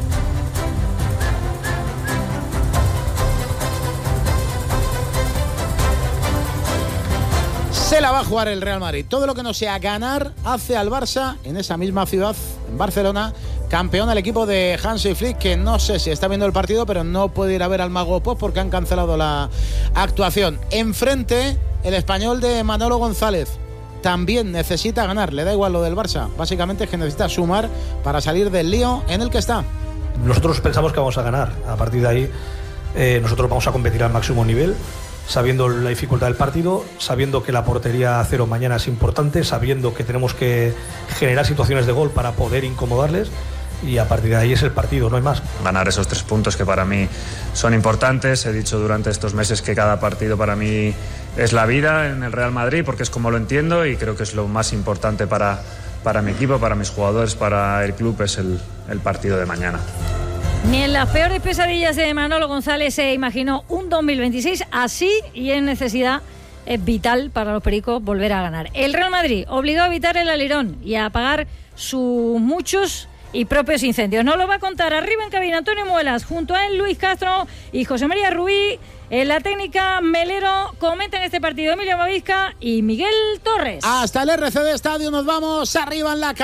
Se la va a jugar el Real Madrid. Todo lo que no sea ganar hace al Barça en esa misma ciudad, en Barcelona, campeón el equipo de Hansi Flick, que no sé si está viendo el partido, pero no puede ir a ver al Mago Pop porque han cancelado la actuación. Enfrente, el español de Manolo González. También necesita ganar, le da igual lo del Barça. Básicamente es que necesita sumar para salir del lío en el que está. Nosotros pensamos que vamos a ganar. A partir de ahí, nosotros vamos a competir al máximo nivel, sabiendo la dificultad del partido, sabiendo que la portería a cero mañana es importante, sabiendo que tenemos que generar situaciones de gol para poder incomodarles, y a partir de ahí es el partido, no hay más. Ganar esos 3 puntos que para mí son importantes. He dicho durante estos meses que cada partido para mí es la vida en el Real Madrid, porque es como lo entiendo y creo que es lo más importante para mi equipo, para mis jugadores, para el club, es el partido de mañana. Ni en las peores pesadillas de Manolo González se imaginó un 2026 así, y en necesidad es vital para los pericos volver a ganar. El Real Madrid obligó a evitar el alirón y a apagar sus muchos y propios incendios. Nos lo va a contar arriba en cabina Antonio Muelas, junto a él Luis Castro y José María Rubí. En la técnica, Melero. Comentan este partido Emilio Mavisca y Miguel Torres. Hasta el RCD Estadio nos vamos. Arriba en la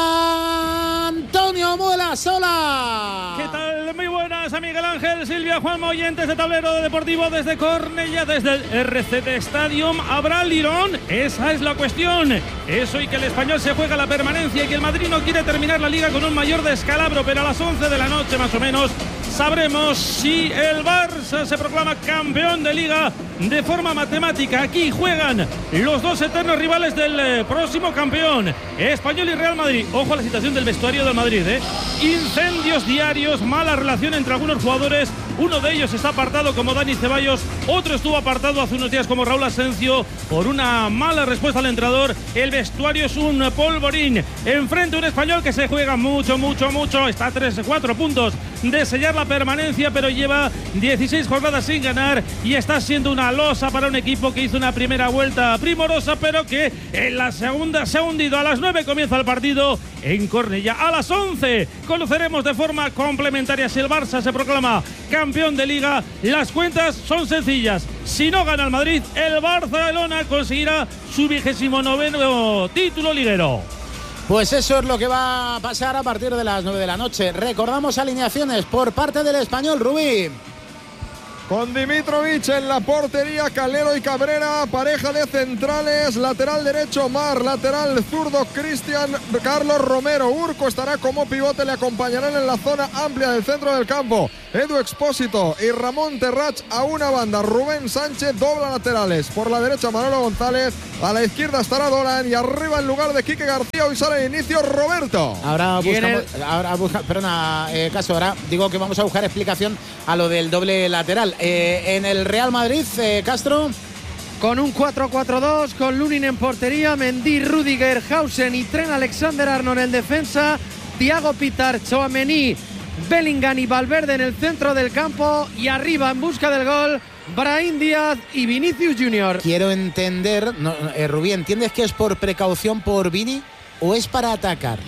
cabina, Antonio Muelas. Hola. ¿Qué tal? Muy buenas a Miguel Ángel, Silvia, Juan oyentes de Tablero Deportivo desde Cornellá, desde el RCD Stadium. ¿Habrá lirón? Esa es la cuestión. Eso, y que el español se juega la permanencia y que el Madrid no quiere terminar la liga con un mayor descalabro, pero a las 11 de la noche más o menos sabremos si el Barça se proclama campeón de liga de forma matemática. Aquí juegan los dos eternos rivales del próximo campeón, Español y Real Madrid. Ojo a la situación del vestuario del Madrid, incendios diarios, mala relación entre algunos jugadores. Uno de ellos está apartado como Dani Ceballos, otro estuvo apartado hace unos días como Raúl Asencio por una mala respuesta al entrenador. El vestuario es un polvorín. Enfrente un Español que se juega mucho, está a 3-4 puntos de sellar la permanencia, pero lleva 16 jornadas sin ganar y está siendo una losa para un equipo que hizo una primera vuelta primorosa, pero que en la segunda se ha hundido. A las 9 comienza el partido en Cornellá. A las 11 conoceremos de forma complementaria si el Barça se proclama campeón de Liga. Las cuentas son sencillas. Si no gana el Madrid, el Barcelona conseguirá su 29º título liguero. Pues eso es lo que va a pasar a partir de las 9 de la noche. Recordamos alineaciones por parte del Español, Rubí. Con Dimitrovic en la portería, Calero y Cabrera, pareja de centrales, lateral derecho Mar, lateral zurdo Cristian Carlos Romero. Urco estará como pivote, le acompañarán en la zona amplia del centro del campo Edu Expósito y Ramón Terrach a una banda. Rubén Sánchez dobla laterales. Por la derecha Manolo González, a la izquierda estará Doran y arriba en lugar de Quique García hoy sale de inicio Roberto. Ahora digo que vamos a buscar explicación a lo del doble lateral. En el Real Madrid, Castro. Con un 4-4-2, con Lunin en portería, Mendy, Rüdiger, Hausen y Trent Alexander-Arnold en defensa, Thiago Pittar, Tchouaméni, Bellingham y Valverde en el centro del campo y arriba en busca del gol, Brahim Díaz y Vinicius Junior. Quiero entender, Rubí, ¿entiendes que es por precaución por Vini o es para atacar?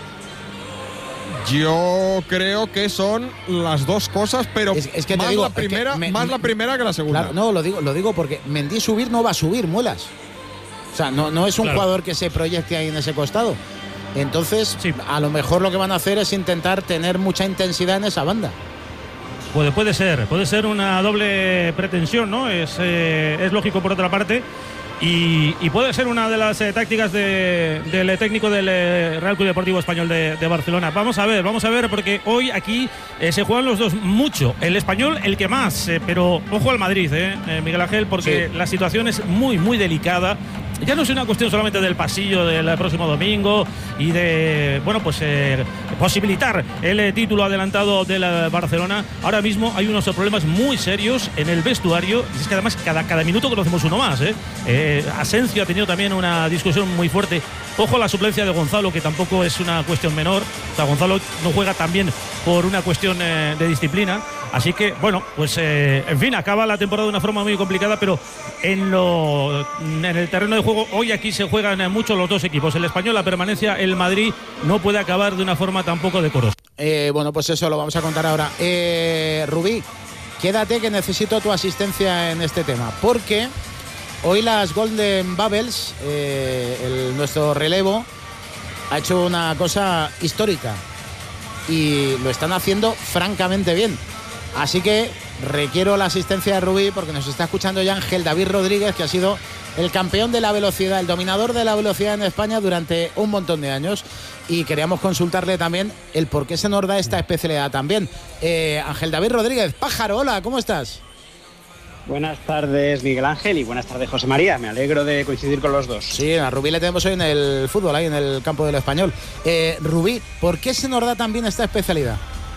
Yo creo que son las dos cosas, pero es que más, digo, la primera, más la primera que la segunda. Claro, no, lo digo porque Mendy subir no va a subir, muelas. O sea, no es un jugador que se proyecte ahí en ese costado. Entonces, a lo mejor lo que van a hacer es intentar tener mucha intensidad en esa banda. Puede ser una doble pretensión, ¿no? Es lógico por otra parte. Y puede ser una de las tácticas del técnico del Real Club Deportivo Español de Barcelona. Vamos a ver, porque hoy aquí se juegan los dos mucho. El Español el que más, pero ojo al Madrid, Miguel Ángel, porque la situación es muy, muy delicada. Ya no es una cuestión solamente del pasillo del próximo domingo y de, posibilitar el título adelantado del Barcelona. Ahora mismo hay unos problemas muy serios en el vestuario. Y es que además cada minuto conocemos uno más. Asensio ha tenido también una discusión muy fuerte. Ojo a la suplencia de Gonzalo, que tampoco es una cuestión menor. O sea, Gonzalo no juega también por una cuestión de disciplina. Así que, en fin, acaba la temporada de una forma muy complicada, pero en el terreno de juego, hoy aquí se juegan mucho los dos equipos. El Español, la permanencia, el Madrid no puede acabar de una forma tampoco decorosa. Pues eso lo vamos a contar ahora. Rubí, quédate que necesito tu asistencia en este tema, porque hoy las Golden Bubbles, nuestro relevo, ha hecho una cosa histórica y lo están haciendo francamente bien. Así que requiero la asistencia de Rubí porque nos está escuchando ya Ángel David Rodríguez, que ha sido el campeón de la velocidad, el dominador de la velocidad en España durante un montón de años. Y queríamos consultarle también el por qué se nos da esta especialidad también. Ángel David Rodríguez, Pájaro, hola, ¿cómo estás? Buenas tardes, Miguel Ángel, y buenas tardes, José María. Me alegro de coincidir con los dos. Sí, a Rubí le tenemos hoy en el fútbol, ahí en el campo del Español. Rubí, ¿por qué se nos da también esta especialidad?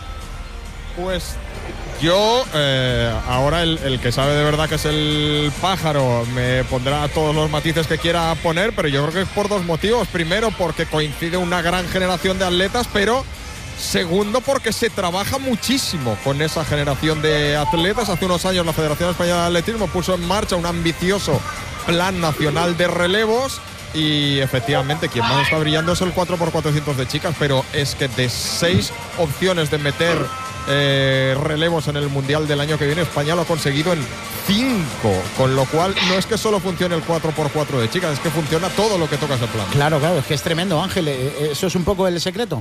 Pues yo, ahora el que sabe de verdad que es el Pájaro me pondrá todos los matices que quiera poner, pero yo creo que es por dos motivos. Primero, porque coincide una gran generación de atletas, pero segundo, porque se trabaja muchísimo con esa generación de atletas. Hace unos años la Federación Española de Atletismo puso en marcha un ambicioso plan nacional de relevos y efectivamente quien más está brillando es el 4x400 de chicas, pero es que de 6 opciones de meter relevos en el Mundial del año que viene, España lo ha conseguido en 5, con lo cual no es que solo funcione el 4x4 de chicas, es que funciona todo lo que toca ese plan. Claro, es que es tremendo, Ángel. ¿Eso es un poco el secreto?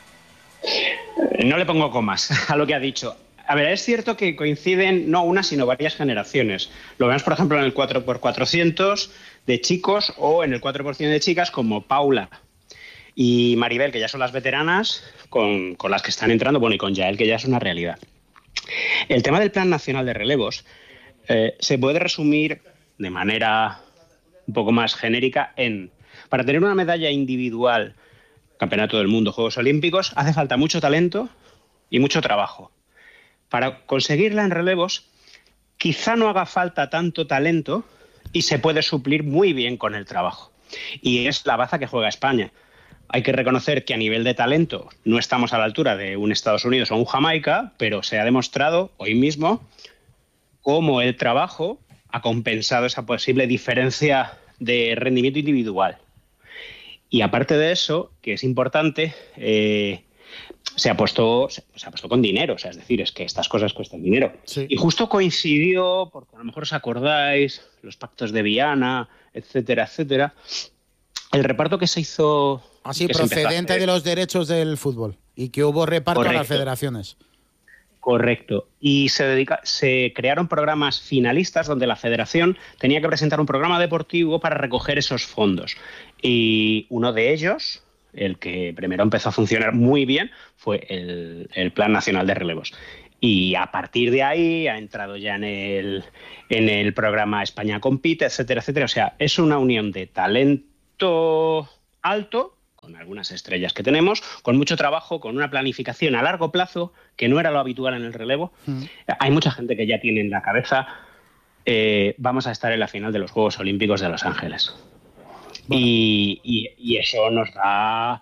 No le pongo comas a lo que ha dicho. A ver, es cierto que coinciden no una sino varias generaciones. Lo vemos, por ejemplo, en el 4x400 de chicos o en el 4x100 de chicas, como Paula y Maribel, que ya son las veteranas, con las que están entrando, y con Yael, que ya es una realidad. El tema del Plan Nacional de Relevos se puede resumir de manera un poco más genérica en: para tener una medalla individual, Campeonato del Mundo, Juegos Olímpicos, hace falta mucho talento y mucho trabajo. Para conseguirla en relevos, quizá no haga falta tanto talento y se puede suplir muy bien con el trabajo. Y es la baza que juega España. hay que reconocer que a nivel de talento no estamos a la altura de un Estados Unidos o un Jamaica, pero se ha demostrado hoy mismo cómo el trabajo ha compensado esa posible diferencia de rendimiento individual. Y aparte de eso, que es importante, se apostó con dinero, o sea, es decir, es que estas cosas cuestan dinero. Sí. Y justo coincidió, porque a lo mejor os acordáis, los pactos de Viana, etcétera, etcétera, el reparto que se hizo... Así, procedente de los derechos del fútbol, y que hubo reparto a las federaciones. Correcto. Y se crearon programas finalistas donde la federación tenía que presentar un programa deportivo para recoger esos fondos. Y uno de ellos, el que primero empezó a funcionar muy bien, fue el Plan Nacional de Relevos. Y a partir de ahí ha entrado ya en el programa España Compite, etcétera, etcétera. O sea, es una unión de talento alto, con algunas estrellas que tenemos, con mucho trabajo, con una planificación a largo plazo, que no era lo habitual en el relevo. Hay mucha gente que ya tiene en la cabeza, vamos a estar en la final de los Juegos Olímpicos de Los Ángeles. Bueno. Y eso nos da,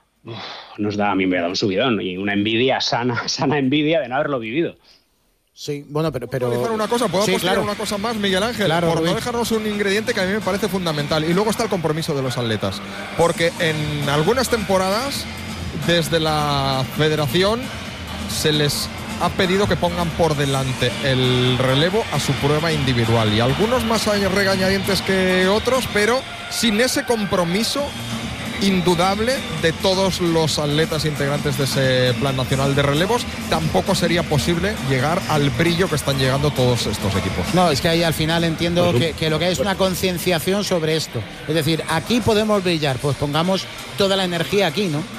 a mí me da un subidón y una envidia, sana envidia de no haberlo vivido. Sí, bueno, pero... ¿Puedo decir una cosa? ¿Puedo apostar una cosa más, Miguel Ángel? Claro, por no dejarnos un ingrediente que a mí me parece fundamental. Y luego está el compromiso de los atletas. Porque en algunas temporadas, desde la federación, se les ha pedido que pongan por delante el relevo a su prueba individual. Y algunos más regañadientes que otros, pero sin ese compromiso indudable de todos los atletas integrantes de ese Plan Nacional de Relevos, tampoco sería posible llegar al brillo que están llegando todos estos equipos. No, es que ahí al final entiendo que lo que hay es una concienciación sobre esto. Es decir, aquí podemos brillar, pues pongamos toda la energía aquí, ¿no?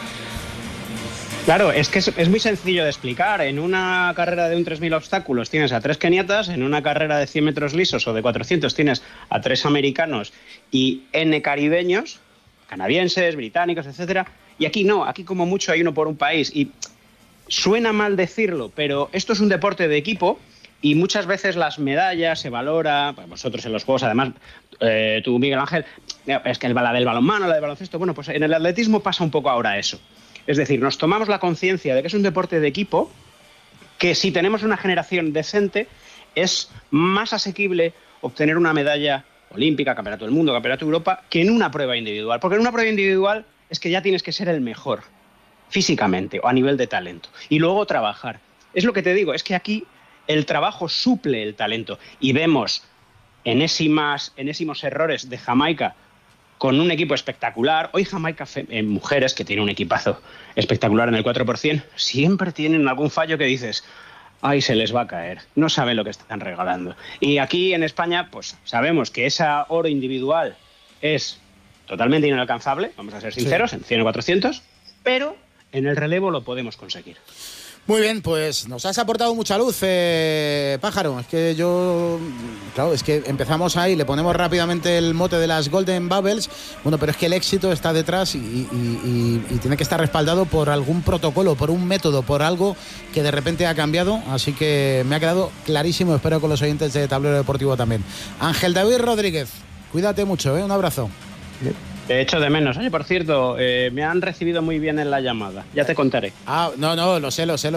Claro, es que es muy sencillo de explicar. En una carrera de un 3.000 obstáculos tienes a 3 keniatas, en una carrera de 100 metros lisos o de 400 tienes a 3 americanos y N caribeños, canadienses, británicos, etcétera, y aquí no, aquí como mucho hay uno por un país, y suena mal decirlo, pero esto es un deporte de equipo y muchas veces las medallas se valora, pues vosotros en los juegos, además, tú, Miguel Ángel, es que la del balonmano, la del baloncesto, bueno, pues en el atletismo pasa un poco ahora eso. Es decir, nos tomamos la conciencia de que es un deporte de equipo, que si tenemos una generación decente, es más asequible obtener una medalla olímpica, campeonato del mundo, campeonato de Europa, que en una prueba individual. Porque en una prueba individual es que ya tienes que ser el mejor, físicamente o a nivel de talento. Y luego trabajar. Es lo que te digo, es que aquí el trabajo suple el talento. Y vemos enésimos errores de Jamaica con un equipo espectacular. Hoy Jamaica, mujeres, que tiene un equipazo espectacular en el 4%, siempre tienen algún fallo que dices... Ay, se les va a caer. No saben lo que están regalando. Y aquí en España, pues sabemos que esa oro individual es totalmente inalcanzable, vamos a ser sinceros, en 100 o 400, pero en el relevo lo podemos conseguir. Muy bien, pues nos has aportado mucha luz, Pájaro. Es que claro, es que empezamos ahí, le ponemos rápidamente el mote de las Golden Bubbles, bueno, pero es que el éxito está detrás y tiene que estar respaldado por algún protocolo, por un método, por algo que de repente ha cambiado, así que me ha quedado clarísimo, espero con los oyentes de Tablero Deportivo también. Ángel David Rodríguez, cuídate mucho, un abrazo. Bien. Te echo de menos. Oye, por cierto, me han recibido muy bien en la llamada. Ya te contaré. Ah, no, lo sé. Vale.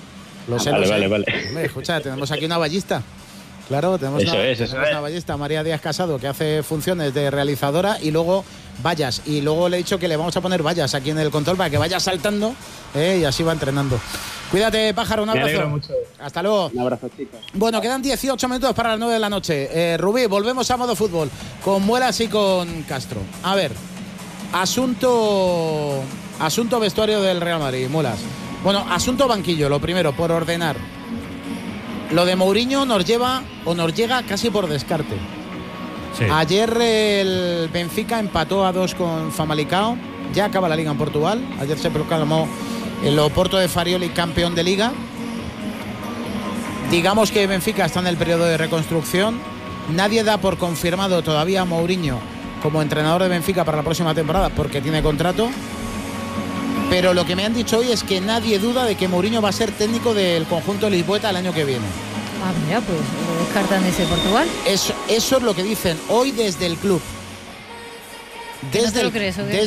Hombre, escucha, tenemos aquí una ballista. Claro, tenemos una ballista, María Díaz Casado, que hace funciones de realizadora y luego vallas. Y luego le he dicho que le vamos a poner vallas aquí en el control para que vaya saltando y así va entrenando. Cuídate, Pájaro, un abrazo. Me alegro mucho. Hasta luego. Un abrazo, chicos. Bueno, quedan 18 minutos para las 9 de la noche. Rubí, volvemos a modo fútbol con Muelas y con Castro. A ver, asunto vestuario del Real Madrid, Muelas. Bueno, asunto banquillo, lo primero, por ordenar. Lo de Mourinho nos llega casi por descarte. Sí. Ayer el Benfica empató a 2 con Famalicão. Ya acaba la liga en Portugal. Ayer se proclamó el Oporto de Farioli campeón de liga. Digamos que Benfica está en el periodo de reconstrucción. Nadie da por confirmado todavía a Mourinho como entrenador de Benfica para la próxima temporada porque tiene contrato. Pero lo que me han dicho hoy es que nadie duda de que Mourinho va a ser técnico del conjunto lisboeta el año que viene. Ah, mira, pues lo descartan ese Portugal. Eso es lo que dicen hoy desde el club. ¿No te lo crees, o qué?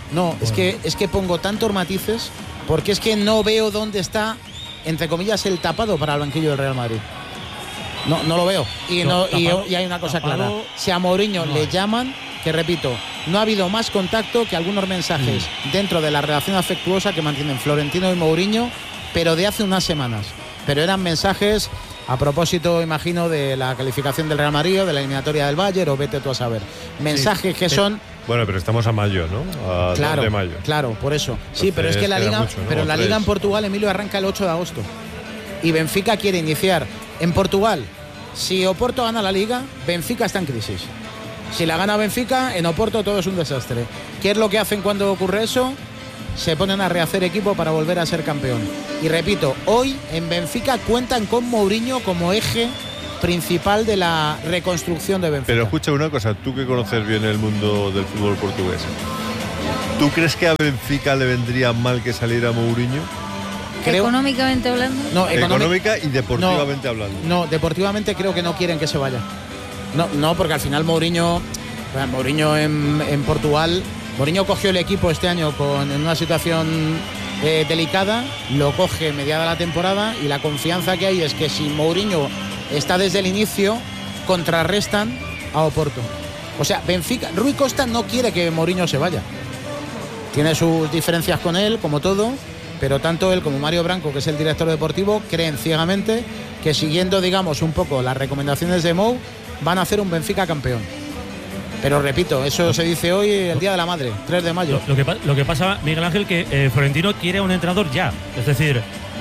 No, es que pongo tantos matices porque es que no veo dónde está, entre comillas, el tapado para el banquillo del Real Madrid. No lo veo. Y hay una cosa clara. Si a Mourinho le llaman, que repito, no ha habido más contacto que algunos mensajes dentro de la relación afectuosa que mantienen Florentino y Mourinho, pero de hace unas semanas. Pero eran mensajes a propósito, imagino, de la calificación del Real Madrid o de la eliminatoria del Bayern, o vete tú a saber. Mensajes que son... Bueno, pero estamos a mayo, ¿no? Claro, de mayo. Claro, por eso. Entonces, sí, pero es que la Liga, mucho, ¿no? pero la Liga en Portugal, Emilio, arranca el 8 de agosto. Y Benfica quiere iniciar en Portugal. Si Oporto gana la Liga, Benfica está en crisis. Si la gana Benfica, en Oporto todo es un desastre. ¿Qué es lo que hacen cuando ocurre eso? Se ponen a rehacer equipo para volver a ser campeón. Y repito, hoy en Benfica cuentan con Mourinho como eje principal de la reconstrucción de Benfica. Pero escucha una cosa, tú que conoces bien el mundo del fútbol portugués, ¿tú crees que a Benfica le vendría mal que saliera Mourinho? ¿Económicamente hablando? No, económica y deportivamente hablando. No, deportivamente creo que no quieren que se vaya. No, porque al final Mourinho en Portugal, Mourinho cogió el equipo este año en una situación delicada, lo coge mediada la temporada y la confianza que hay es que si Mourinho está desde el inicio, contrarrestan a Oporto. O sea, Benfica, Rui Costa no quiere que Mourinho se vaya. Tiene sus diferencias con él, como todo, pero tanto él como Mario Branco, que es el director deportivo, creen ciegamente que siguiendo, digamos, un poco las recomendaciones de Mou, van a hacer un Benfica campeón. Pero repito, eso se dice hoy, el Día de la Madre, 3 de mayo. Lo que pasa, Miguel Ángel, que Florentino quiere a un entrenador ya. Es decir,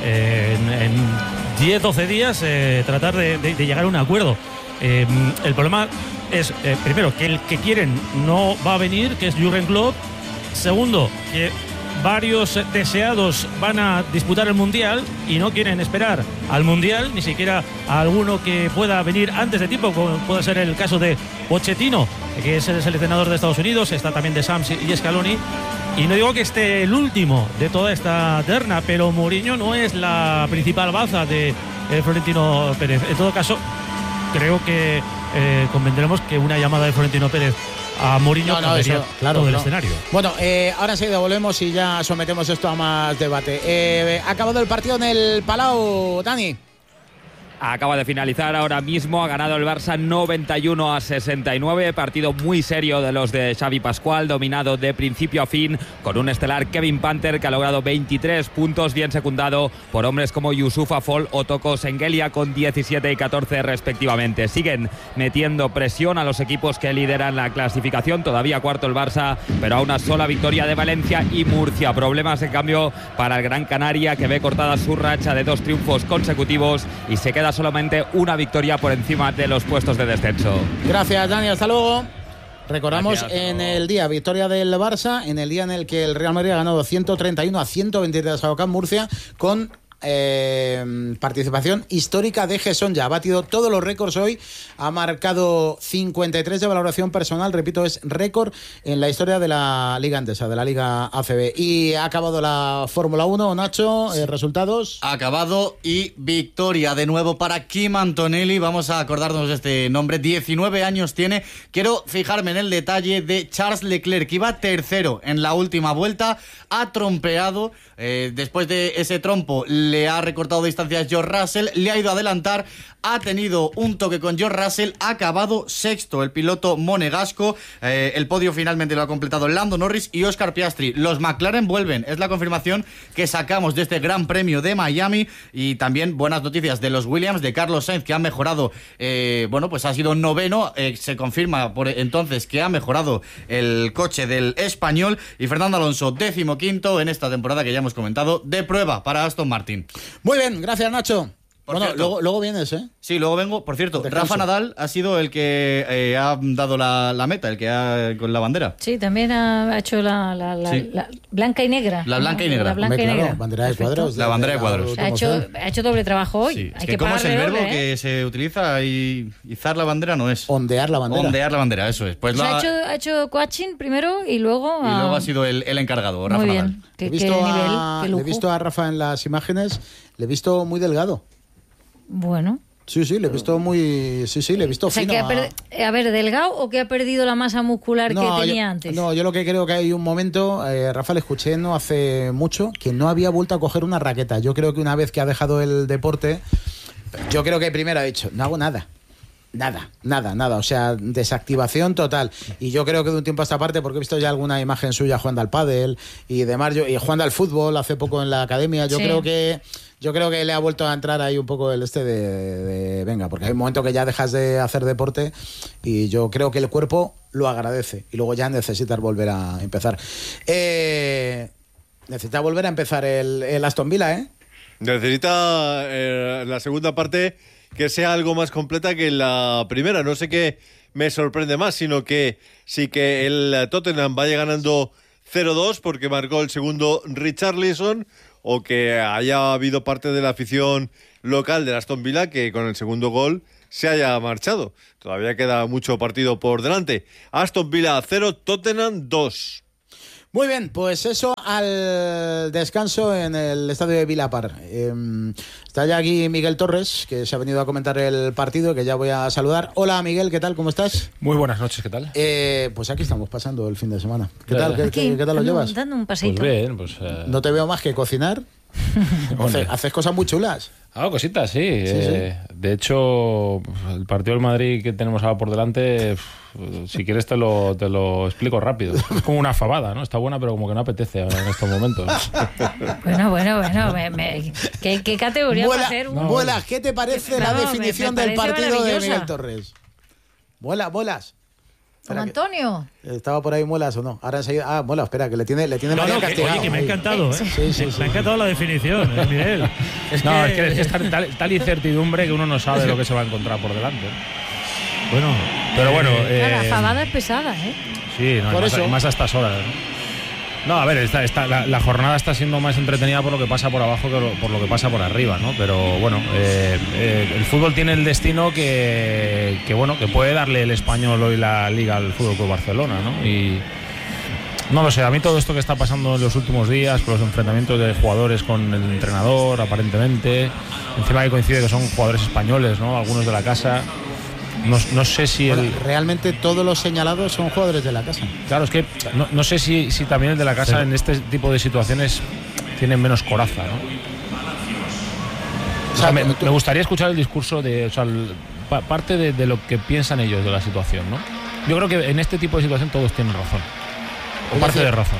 en 10-12 días tratar de llegar a un acuerdo. El problema es, primero, que el que quieren no va a venir, que es Jürgen Klopp. Segundo, que varios deseados van a disputar el Mundial y no quieren esperar al Mundial, ni siquiera a alguno que pueda venir antes de tiempo, como puede ser el caso de Pochettino, que es el seleccionador de Estados Unidos, está también de Sams y Scaloni. Y no digo que esté el último de toda esta terna, pero Mourinho no es la principal baza de Florentino Pérez. En todo caso, creo que convendremos que una llamada de Florentino Pérez a Mourinho cambiaría todo el escenario. Bueno, ahora enseguida volvemos y ya sometemos esto a más debate. Ha acabado el partido en el Palau, Dani. Acaba de finalizar ahora mismo, ha ganado el Barça 91-69, partido muy serio de los de Xavi Pascual, dominado de principio a fin, con un estelar Kevin Panther que ha logrado 23 puntos, bien secundado por hombres como Youssoufa Fall o Toko Sengelia con 17 y 14 respectivamente. Siguen metiendo presión a los equipos que lideran la clasificación, todavía cuarto el Barça, pero a una sola victoria de Valencia y Murcia. Problemas en cambio para el Gran Canaria, que ve cortada su racha de 2 triunfos consecutivos y se queda solamente una victoria por encima de los puestos de descenso. Gracias, Dani, hasta luego. Recordamos en el día victoria del Barça, en el día en el que el Real Madrid ha ganado 131-123 a Ocampo Murcia, con participación histórica de Gesson. Ya ha batido todos los récords hoy, ha marcado 53 de valoración personal, repito, es récord en la historia de la Liga Endesa, de la Liga ACB. Y ha acabado la Fórmula 1, Nacho, resultados. Ha acabado y victoria de nuevo para Kim Antonelli. Vamos a acordarnos de este nombre, 19 años tiene. Quiero fijarme en el detalle de Charles Leclerc, que iba tercero en la última vuelta, ha trompeado, después de ese trompo le ha recortado distancias George Russell, le ha ido a adelantar, ha tenido un toque con George Russell, ha acabado sexto el piloto monegasco. El podio finalmente lo ha completado Lando Norris y Oscar Piastri. Los McLaren vuelven, es la confirmación que sacamos de este Gran Premio de Miami. Y también buenas noticias de los Williams, de Carlos Sainz, que ha mejorado, pues ha sido noveno, se confirma por entonces que ha mejorado el coche del español. Y Fernando Alonso, 15º en esta temporada que ya hemos comentado, de prueba para Aston Martin. Muy bien, gracias, Nacho. Bueno, luego vienes, ¿eh? Sí, luego vengo. Por cierto, Rafa Nadal ha sido el que ha dado la meta, el que ha con la bandera. Sí, también ha hecho la blanca y negra. La blanca y negra. La blanca y negra. Bandera de cuadros. La bandera de cuadros. Ha hecho doble trabajo hoy. Sí. Hay que ¿cómo es el verbo doble, que se utiliza? Izar la bandera no es. Ondear la bandera. Ondear la bandera, eso es. Pues ha hecho coaching primero y luego ha sido el encargado, Rafa muy Nadal. Bien. Le he visto a Rafa en las imágenes, le he visto muy delgado. Bueno, Sí, le he visto muy... Sí, le he visto fino. A ver, ¿delgado o que ha perdido la masa muscular que tenía antes? No, yo lo que creo que hay un momento, Rafa, le escuché no hace mucho, que no había vuelto a coger una raqueta. Yo creo que una vez que ha dejado el deporte, yo creo que primero ha dicho, no hago nada. Nada, o sea, desactivación total. Y yo creo que de un tiempo a esta parte, porque he visto ya alguna imagen suya jugando al pádel y demás, y jugando al fútbol hace poco en la academia, yo creo que le ha vuelto a entrar ahí un poco el de venga, porque hay un momento que ya dejas de hacer deporte y yo creo que el cuerpo lo agradece y luego ya necesitas volver a empezar. Necesita volver a empezar el Aston Villa, ¿eh? Necesita la segunda parte que sea algo más completa que la primera. No sé qué me sorprende más, sino que sí que el Tottenham vaya ganando 0-2 porque marcó el segundo Richarlison, o que haya habido parte de la afición local de Aston Villa que con el segundo gol se haya marchado. Todavía queda mucho partido por delante. Aston Villa 0, Tottenham 2. Muy bien, pues eso al descanso en el estadio de Villa Park. Está ya aquí Miguel Torres, que se ha venido a comentar el partido, que ya voy a saludar. Hola Miguel, ¿qué tal? ¿Cómo estás? Muy buenas noches, ¿qué tal? Pues aquí estamos pasando el fin de semana. ¿Qué tal? ¿Qué tal lo llevas? Dando un paseito. Pues bien, pues... No te veo más que cocinar. Haces cosas muy chulas. Cositas, sí. De hecho, el partido del Madrid que tenemos ahora por delante, si quieres te lo explico rápido. Es como una fabada, ¿no? Está buena, pero como que no apetece ahora en estos momentos. Bueno. ¿Qué categoría va a ser? Vuelas, ¿qué te parece la definición del partido de Miguel Torres? Vuelas. Don Antonio. ¿Estaba por ahí Muelas o no? Ahora enseguida. Muelas, espera, que le tiene María castigado. Oye, que me ha encantado, ¿eh? Sí. Me ha encantado la definición, Miguel. Es que está tal incertidumbre que uno no sabe lo que se va a encontrar por delante. Bueno. Pero bueno. La fabada es pesada, ¿eh? Sí, más a estas horas, ¿no? No, a ver, la jornada está siendo más entretenida por lo que pasa por abajo que por lo que pasa por arriba, ¿no? Pero bueno, el fútbol tiene el destino que puede darle el Español hoy la Liga al Fútbol Club Barcelona, ¿no? Y no lo sé, a mí todo esto que está pasando en los últimos días, con los enfrentamientos de jugadores con el entrenador, aparentemente, encima que coincide que son jugadores españoles, ¿no? Algunos de la casa. No sé si realmente todos los señalados son jugadores de la casa. Claro, es que no sé si también el de la casa en este tipo de situaciones tienen menos coraza, ¿no? O sea, me gustaría escuchar el discurso parte de lo que piensan ellos de la situación, ¿no? Yo creo que en este tipo de situación todos tienen razón. O parte de razón.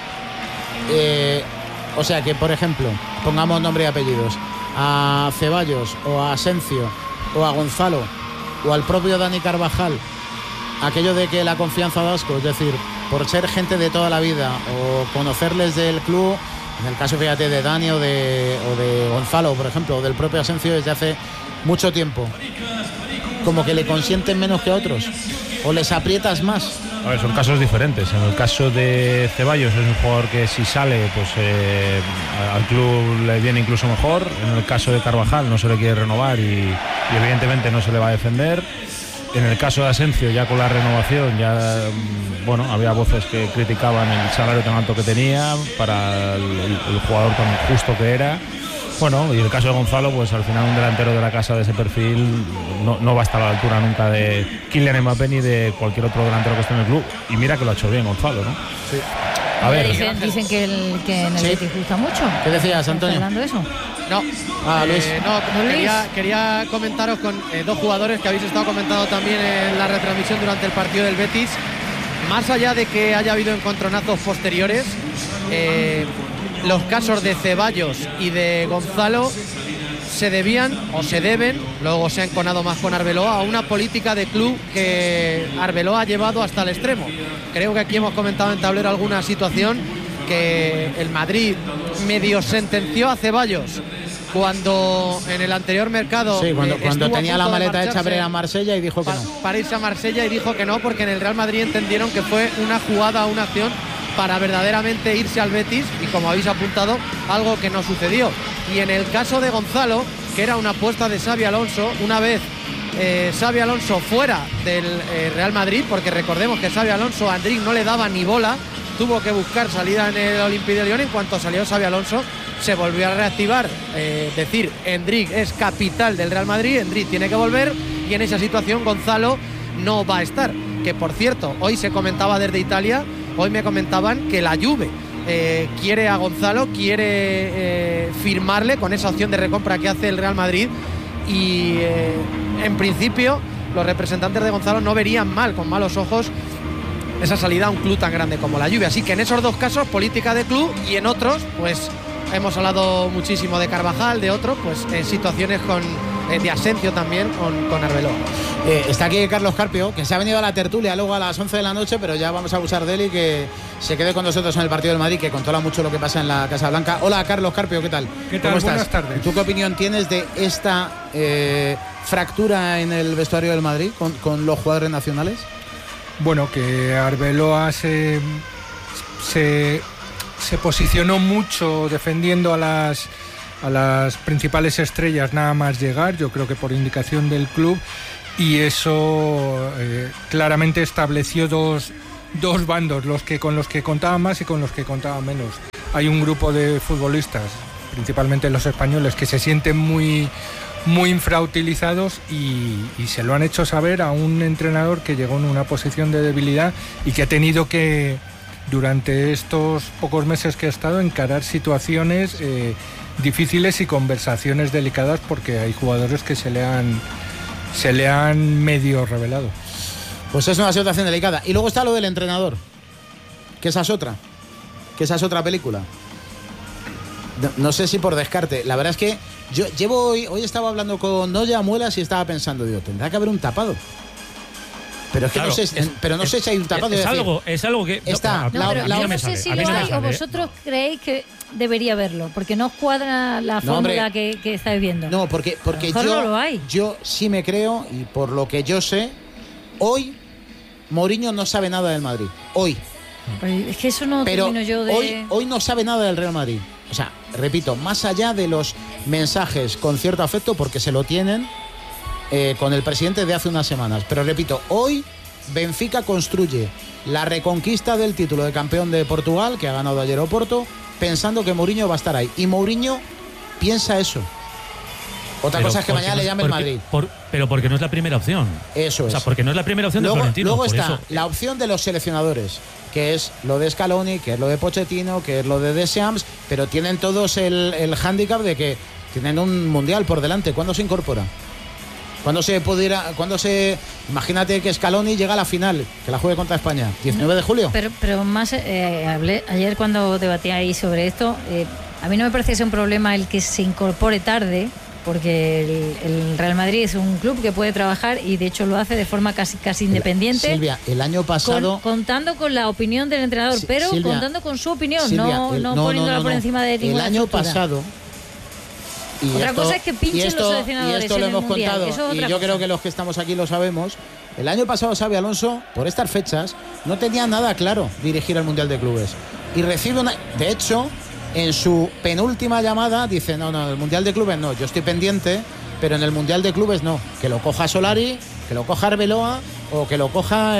O sea que, por ejemplo, pongamos nombre y apellidos, a Ceballos o a Asencio o a Gonzalo o al propio Dani Carvajal, aquello de que la confianza da asco, es decir, por ser gente de toda la vida o conocerles del club, en el caso, fíjate, de Dani o de Gonzalo, por ejemplo, o del propio Asencio desde hace mucho tiempo, como que le consienten menos que a otros, o les aprietas más. A ver, son casos diferentes. En el caso de Ceballos es un jugador que si sale, pues al club le viene incluso mejor. En el caso de Carvajal no se le quiere renovar y evidentemente no se le va a defender. En el caso de Asencio, ya con la renovación, había voces que criticaban el salario tan alto que tenía para el jugador tan justo que era. Bueno, y el caso de Gonzalo, pues al final un delantero de la casa de ese perfil no va a estar a la altura nunca de Kylian Mbappé ni de cualquier otro delantero que esté en el club. Y mira que lo ha hecho bien Gonzalo, ¿no? Sí. A ver, dicen que en el Betis gusta mucho. ¿Qué decías, Antonio? ¿Hablando de eso? No. Luis. Quería comentaros con dos jugadores que habéis estado comentando también en la retransmisión durante el partido del Betis. Más allá de que haya habido encontronazos posteriores, los casos de Ceballos y de Gonzalo se debían o se deben, luego se ha enconado más con Arbeloa, a una política de club que Arbeloa ha llevado hasta el extremo. Creo que aquí hemos comentado en tablero alguna situación que el Madrid medio sentenció a Ceballos cuando en el anterior mercado cuando tenía la maleta hecha para ir a Marsella y dijo que no. Para irse a Marsella y dijo que no, porque en el Real Madrid entendieron que fue una jugada, una acción para verdaderamente irse al Betis, y como habéis apuntado, algo que no sucedió. Y en el caso de Gonzalo, que era una apuesta de Xabi Alonso, una vez Xabi Alonso fuera del Real Madrid, porque recordemos que Xabi Alonso a Endrick no le daba ni bola, tuvo que buscar salida en el Olympique de Lyon. En cuanto salió Xabi Alonso, se volvió a reactivar, decir, Endrick es capital del Real Madrid, Endrick tiene que volver, y en esa situación Gonzalo no va a estar. Que por cierto, hoy se comentaba desde Italia, hoy me comentaban que la Juve quiere a Gonzalo, quiere firmarle con esa opción de recompra que hace el Real Madrid, y en principio los representantes de Gonzalo no verían mal, con malos ojos, esa salida a un club tan grande como la Juve. Así que en esos dos casos, política de club, y en otros, pues hemos hablado muchísimo de Carvajal, de otros, pues en situaciones de Asensio también con Arbeloa. Está aquí Carlos Carpio, que se ha venido a la tertulia luego a las 11 de la noche, pero ya vamos a abusar de él y que se quede con nosotros en el partido del Madrid, que controla mucho lo que pasa en la Casa Blanca. Hola Carlos Carpio, ¿qué tal? ¿Qué tal? ¿Cómo estás? Buenas tardes. ¿Tú qué opinión tienes de esta fractura en el vestuario del Madrid con los jugadores nacionales? Bueno, que Arbeloa se posicionó mucho defendiendo a las principales estrellas nada más llegar, yo creo que por indicación del club, y eso claramente estableció dos bandos, con los que contaban más y con los que contaban menos. Hay un grupo de futbolistas, principalmente los españoles, que se sienten muy infrautilizados y se lo han hecho saber a un entrenador que llegó en una posición de debilidad y que ha tenido que, durante estos pocos meses que ha estado, encarar situaciones difíciles y conversaciones delicadas, porque hay jugadores que se le han medio revelado. Pues es una situación delicada. Y luego está lo del entrenador, que esa es otra película. No sé si por descarte. La verdad es que yo llevo hoy estaba hablando con Noya Muelas y estaba pensando, digo, tendrá que haber un tapado. Pero es que claro, no sé si hay un tapado. Es algo que está. Yo no sé si lo hay o vosotros creéis que debería haberlo, porque no os cuadra la fórmula que estáis viendo. No, porque no lo hay. Yo sí me creo, y por lo que yo sé, hoy Mourinho no sabe nada del Madrid. Hoy. Pues es que eso no termino yo de... Hoy no sabe nada del Real Madrid. O sea, repito, más allá de los mensajes con cierto afecto, porque se lo tienen con el presidente de hace unas semanas. Pero repito, hoy Benfica construye la reconquista del título de campeón de Portugal, que ha ganado ayer Oporto, pensando que Mourinho va a estar ahí. Y Mourinho piensa eso. Otra cosa es que mañana le llame el Madrid. Pero porque no es la primera opción. Eso es. O sea, porque no es la primera opción de Florentino. Luego está la opción de los seleccionadores, que es lo de Scaloni, que es lo de Pochettino, que es lo de Deschamps, pero tienen todos el hándicap de que tienen un mundial por delante. ¿Cuándo se incorpora? Imagínate que Scaloni llega a la final, que la juegue contra España, 19 de julio. Pero más, hablé ayer cuando debatíais sobre esto, a mí no me parece que sea un problema el que se incorpore tarde, porque el Real Madrid es un club que puede trabajar y de hecho lo hace de forma casi independiente. Silvia, el año pasado... contando con la opinión del entrenador, pero Silvia, contando con su opinión, Silvia, no poniéndola por encima de ninguna El año estructura. Pasado... Otra cosa es que pinchen los seleccionadores. Y esto lo hemos mundial. contado, y yo creo que los que estamos aquí lo sabemos. El año pasado Xabi Alonso, por estas fechas, no tenía nada claro dirigir el Mundial de Clubes. Y recibe una... De hecho, en su penúltima llamada dice, no, el Mundial de Clubes no, yo estoy pendiente, pero en el Mundial de Clubes no. Que lo coja Solari, que lo coja Arbeloa o que lo coja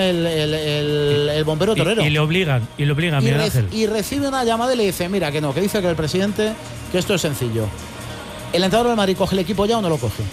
el bombero torero. Y le obligan, Miguel Ángel. Y recibe una llamada y le dice, mira, que no, que dice que el presidente, que esto es sencillo. ¿El entrenador del Madrid coge el equipo ya o no lo coge?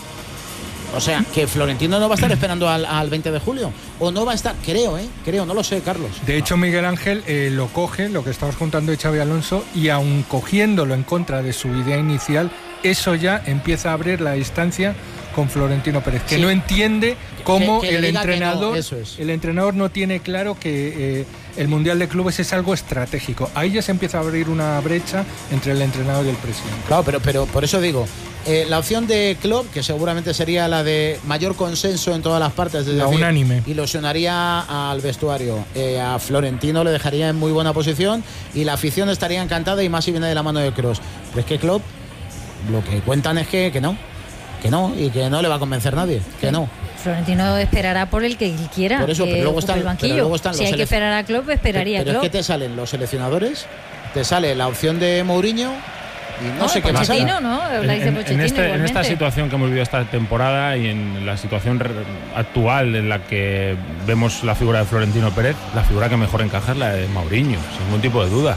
O sea, que Florentino no va a estar esperando al 20 de julio. O no va a estar, creo, no lo sé, Carlos. De hecho, Miguel Ángel lo coge, lo que estamos contando de Xabi Alonso, y aun cogiéndolo en contra de su idea inicial, eso ya empieza a abrir la distancia con Florentino Pérez, que no entiende cómo el entrenador no tiene claro que el Mundial de Clubes es algo estratégico. Ahí ya se empieza a abrir una brecha entre el entrenador y el presidente. Claro, pero por eso digo, la opción de Klopp, que seguramente sería la de mayor consenso en todas las partes, la unánime, ilusionaría al vestuario. A Florentino le dejaría en muy buena posición y la afición estaría encantada, y más si viene de la mano de Kroos. Pero es que Klopp, lo que cuentan es que no, y que no le va a convencer nadie, que no. Florentino esperará por el que quiera. Por eso, pero luego están el banquillo. Si hay que esperar a Klopp, esperaría a Klopp. Pero es que te salen los seleccionadores, te sale la opción de Mourinho y no sé qué más. ¿no? Habláis de Pochettino en esta situación que hemos vivido esta temporada y en la situación actual en la que vemos la figura de Florentino Pérez, la figura que mejor encaja es la de Mourinho, sin ningún tipo de duda.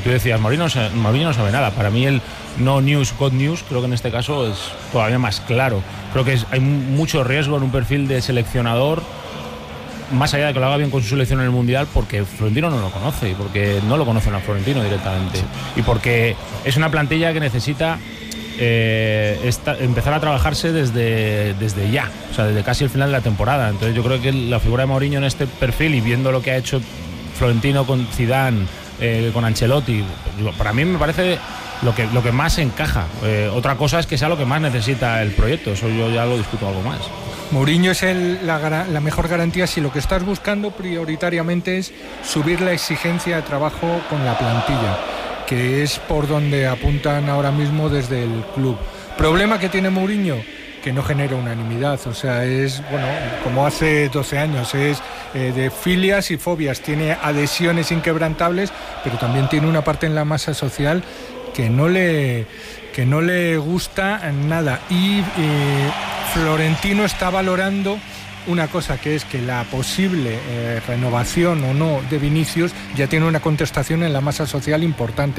tú decías, Mourinho no sabe nada. Para mí el no news, good news, creo que en este caso es todavía más claro. Creo que hay mucho riesgo en un perfil de seleccionador, más allá de que lo haga bien con su selección en el Mundial, porque Florentino no lo conoce y porque no lo conocen a Florentino directamente. Sí. Y porque es una plantilla que necesita empezar a trabajarse desde ya, o sea, desde casi el final de la temporada. Entonces yo creo que la figura de Mourinho en este perfil, y viendo lo que ha hecho Florentino con Zidane, con Ancelotti, para mí me parece lo que más encaja. Otra cosa es que sea lo que más necesita el proyecto, eso yo ya lo discuto algo más. Mourinho es la mejor garantía si lo que estás buscando prioritariamente es subir la exigencia de trabajo con la plantilla, que es por donde apuntan ahora mismo desde el club. Problema que tiene Mourinho, que no genera unanimidad, o sea, es, bueno, como hace 12 años, es de filias y fobias, tiene adhesiones inquebrantables, pero también tiene una parte en la masa social que no le gusta nada. Y Florentino está valorando una cosa, que es que la posible renovación o no de Vinicius ya tiene una contestación en la masa social importante.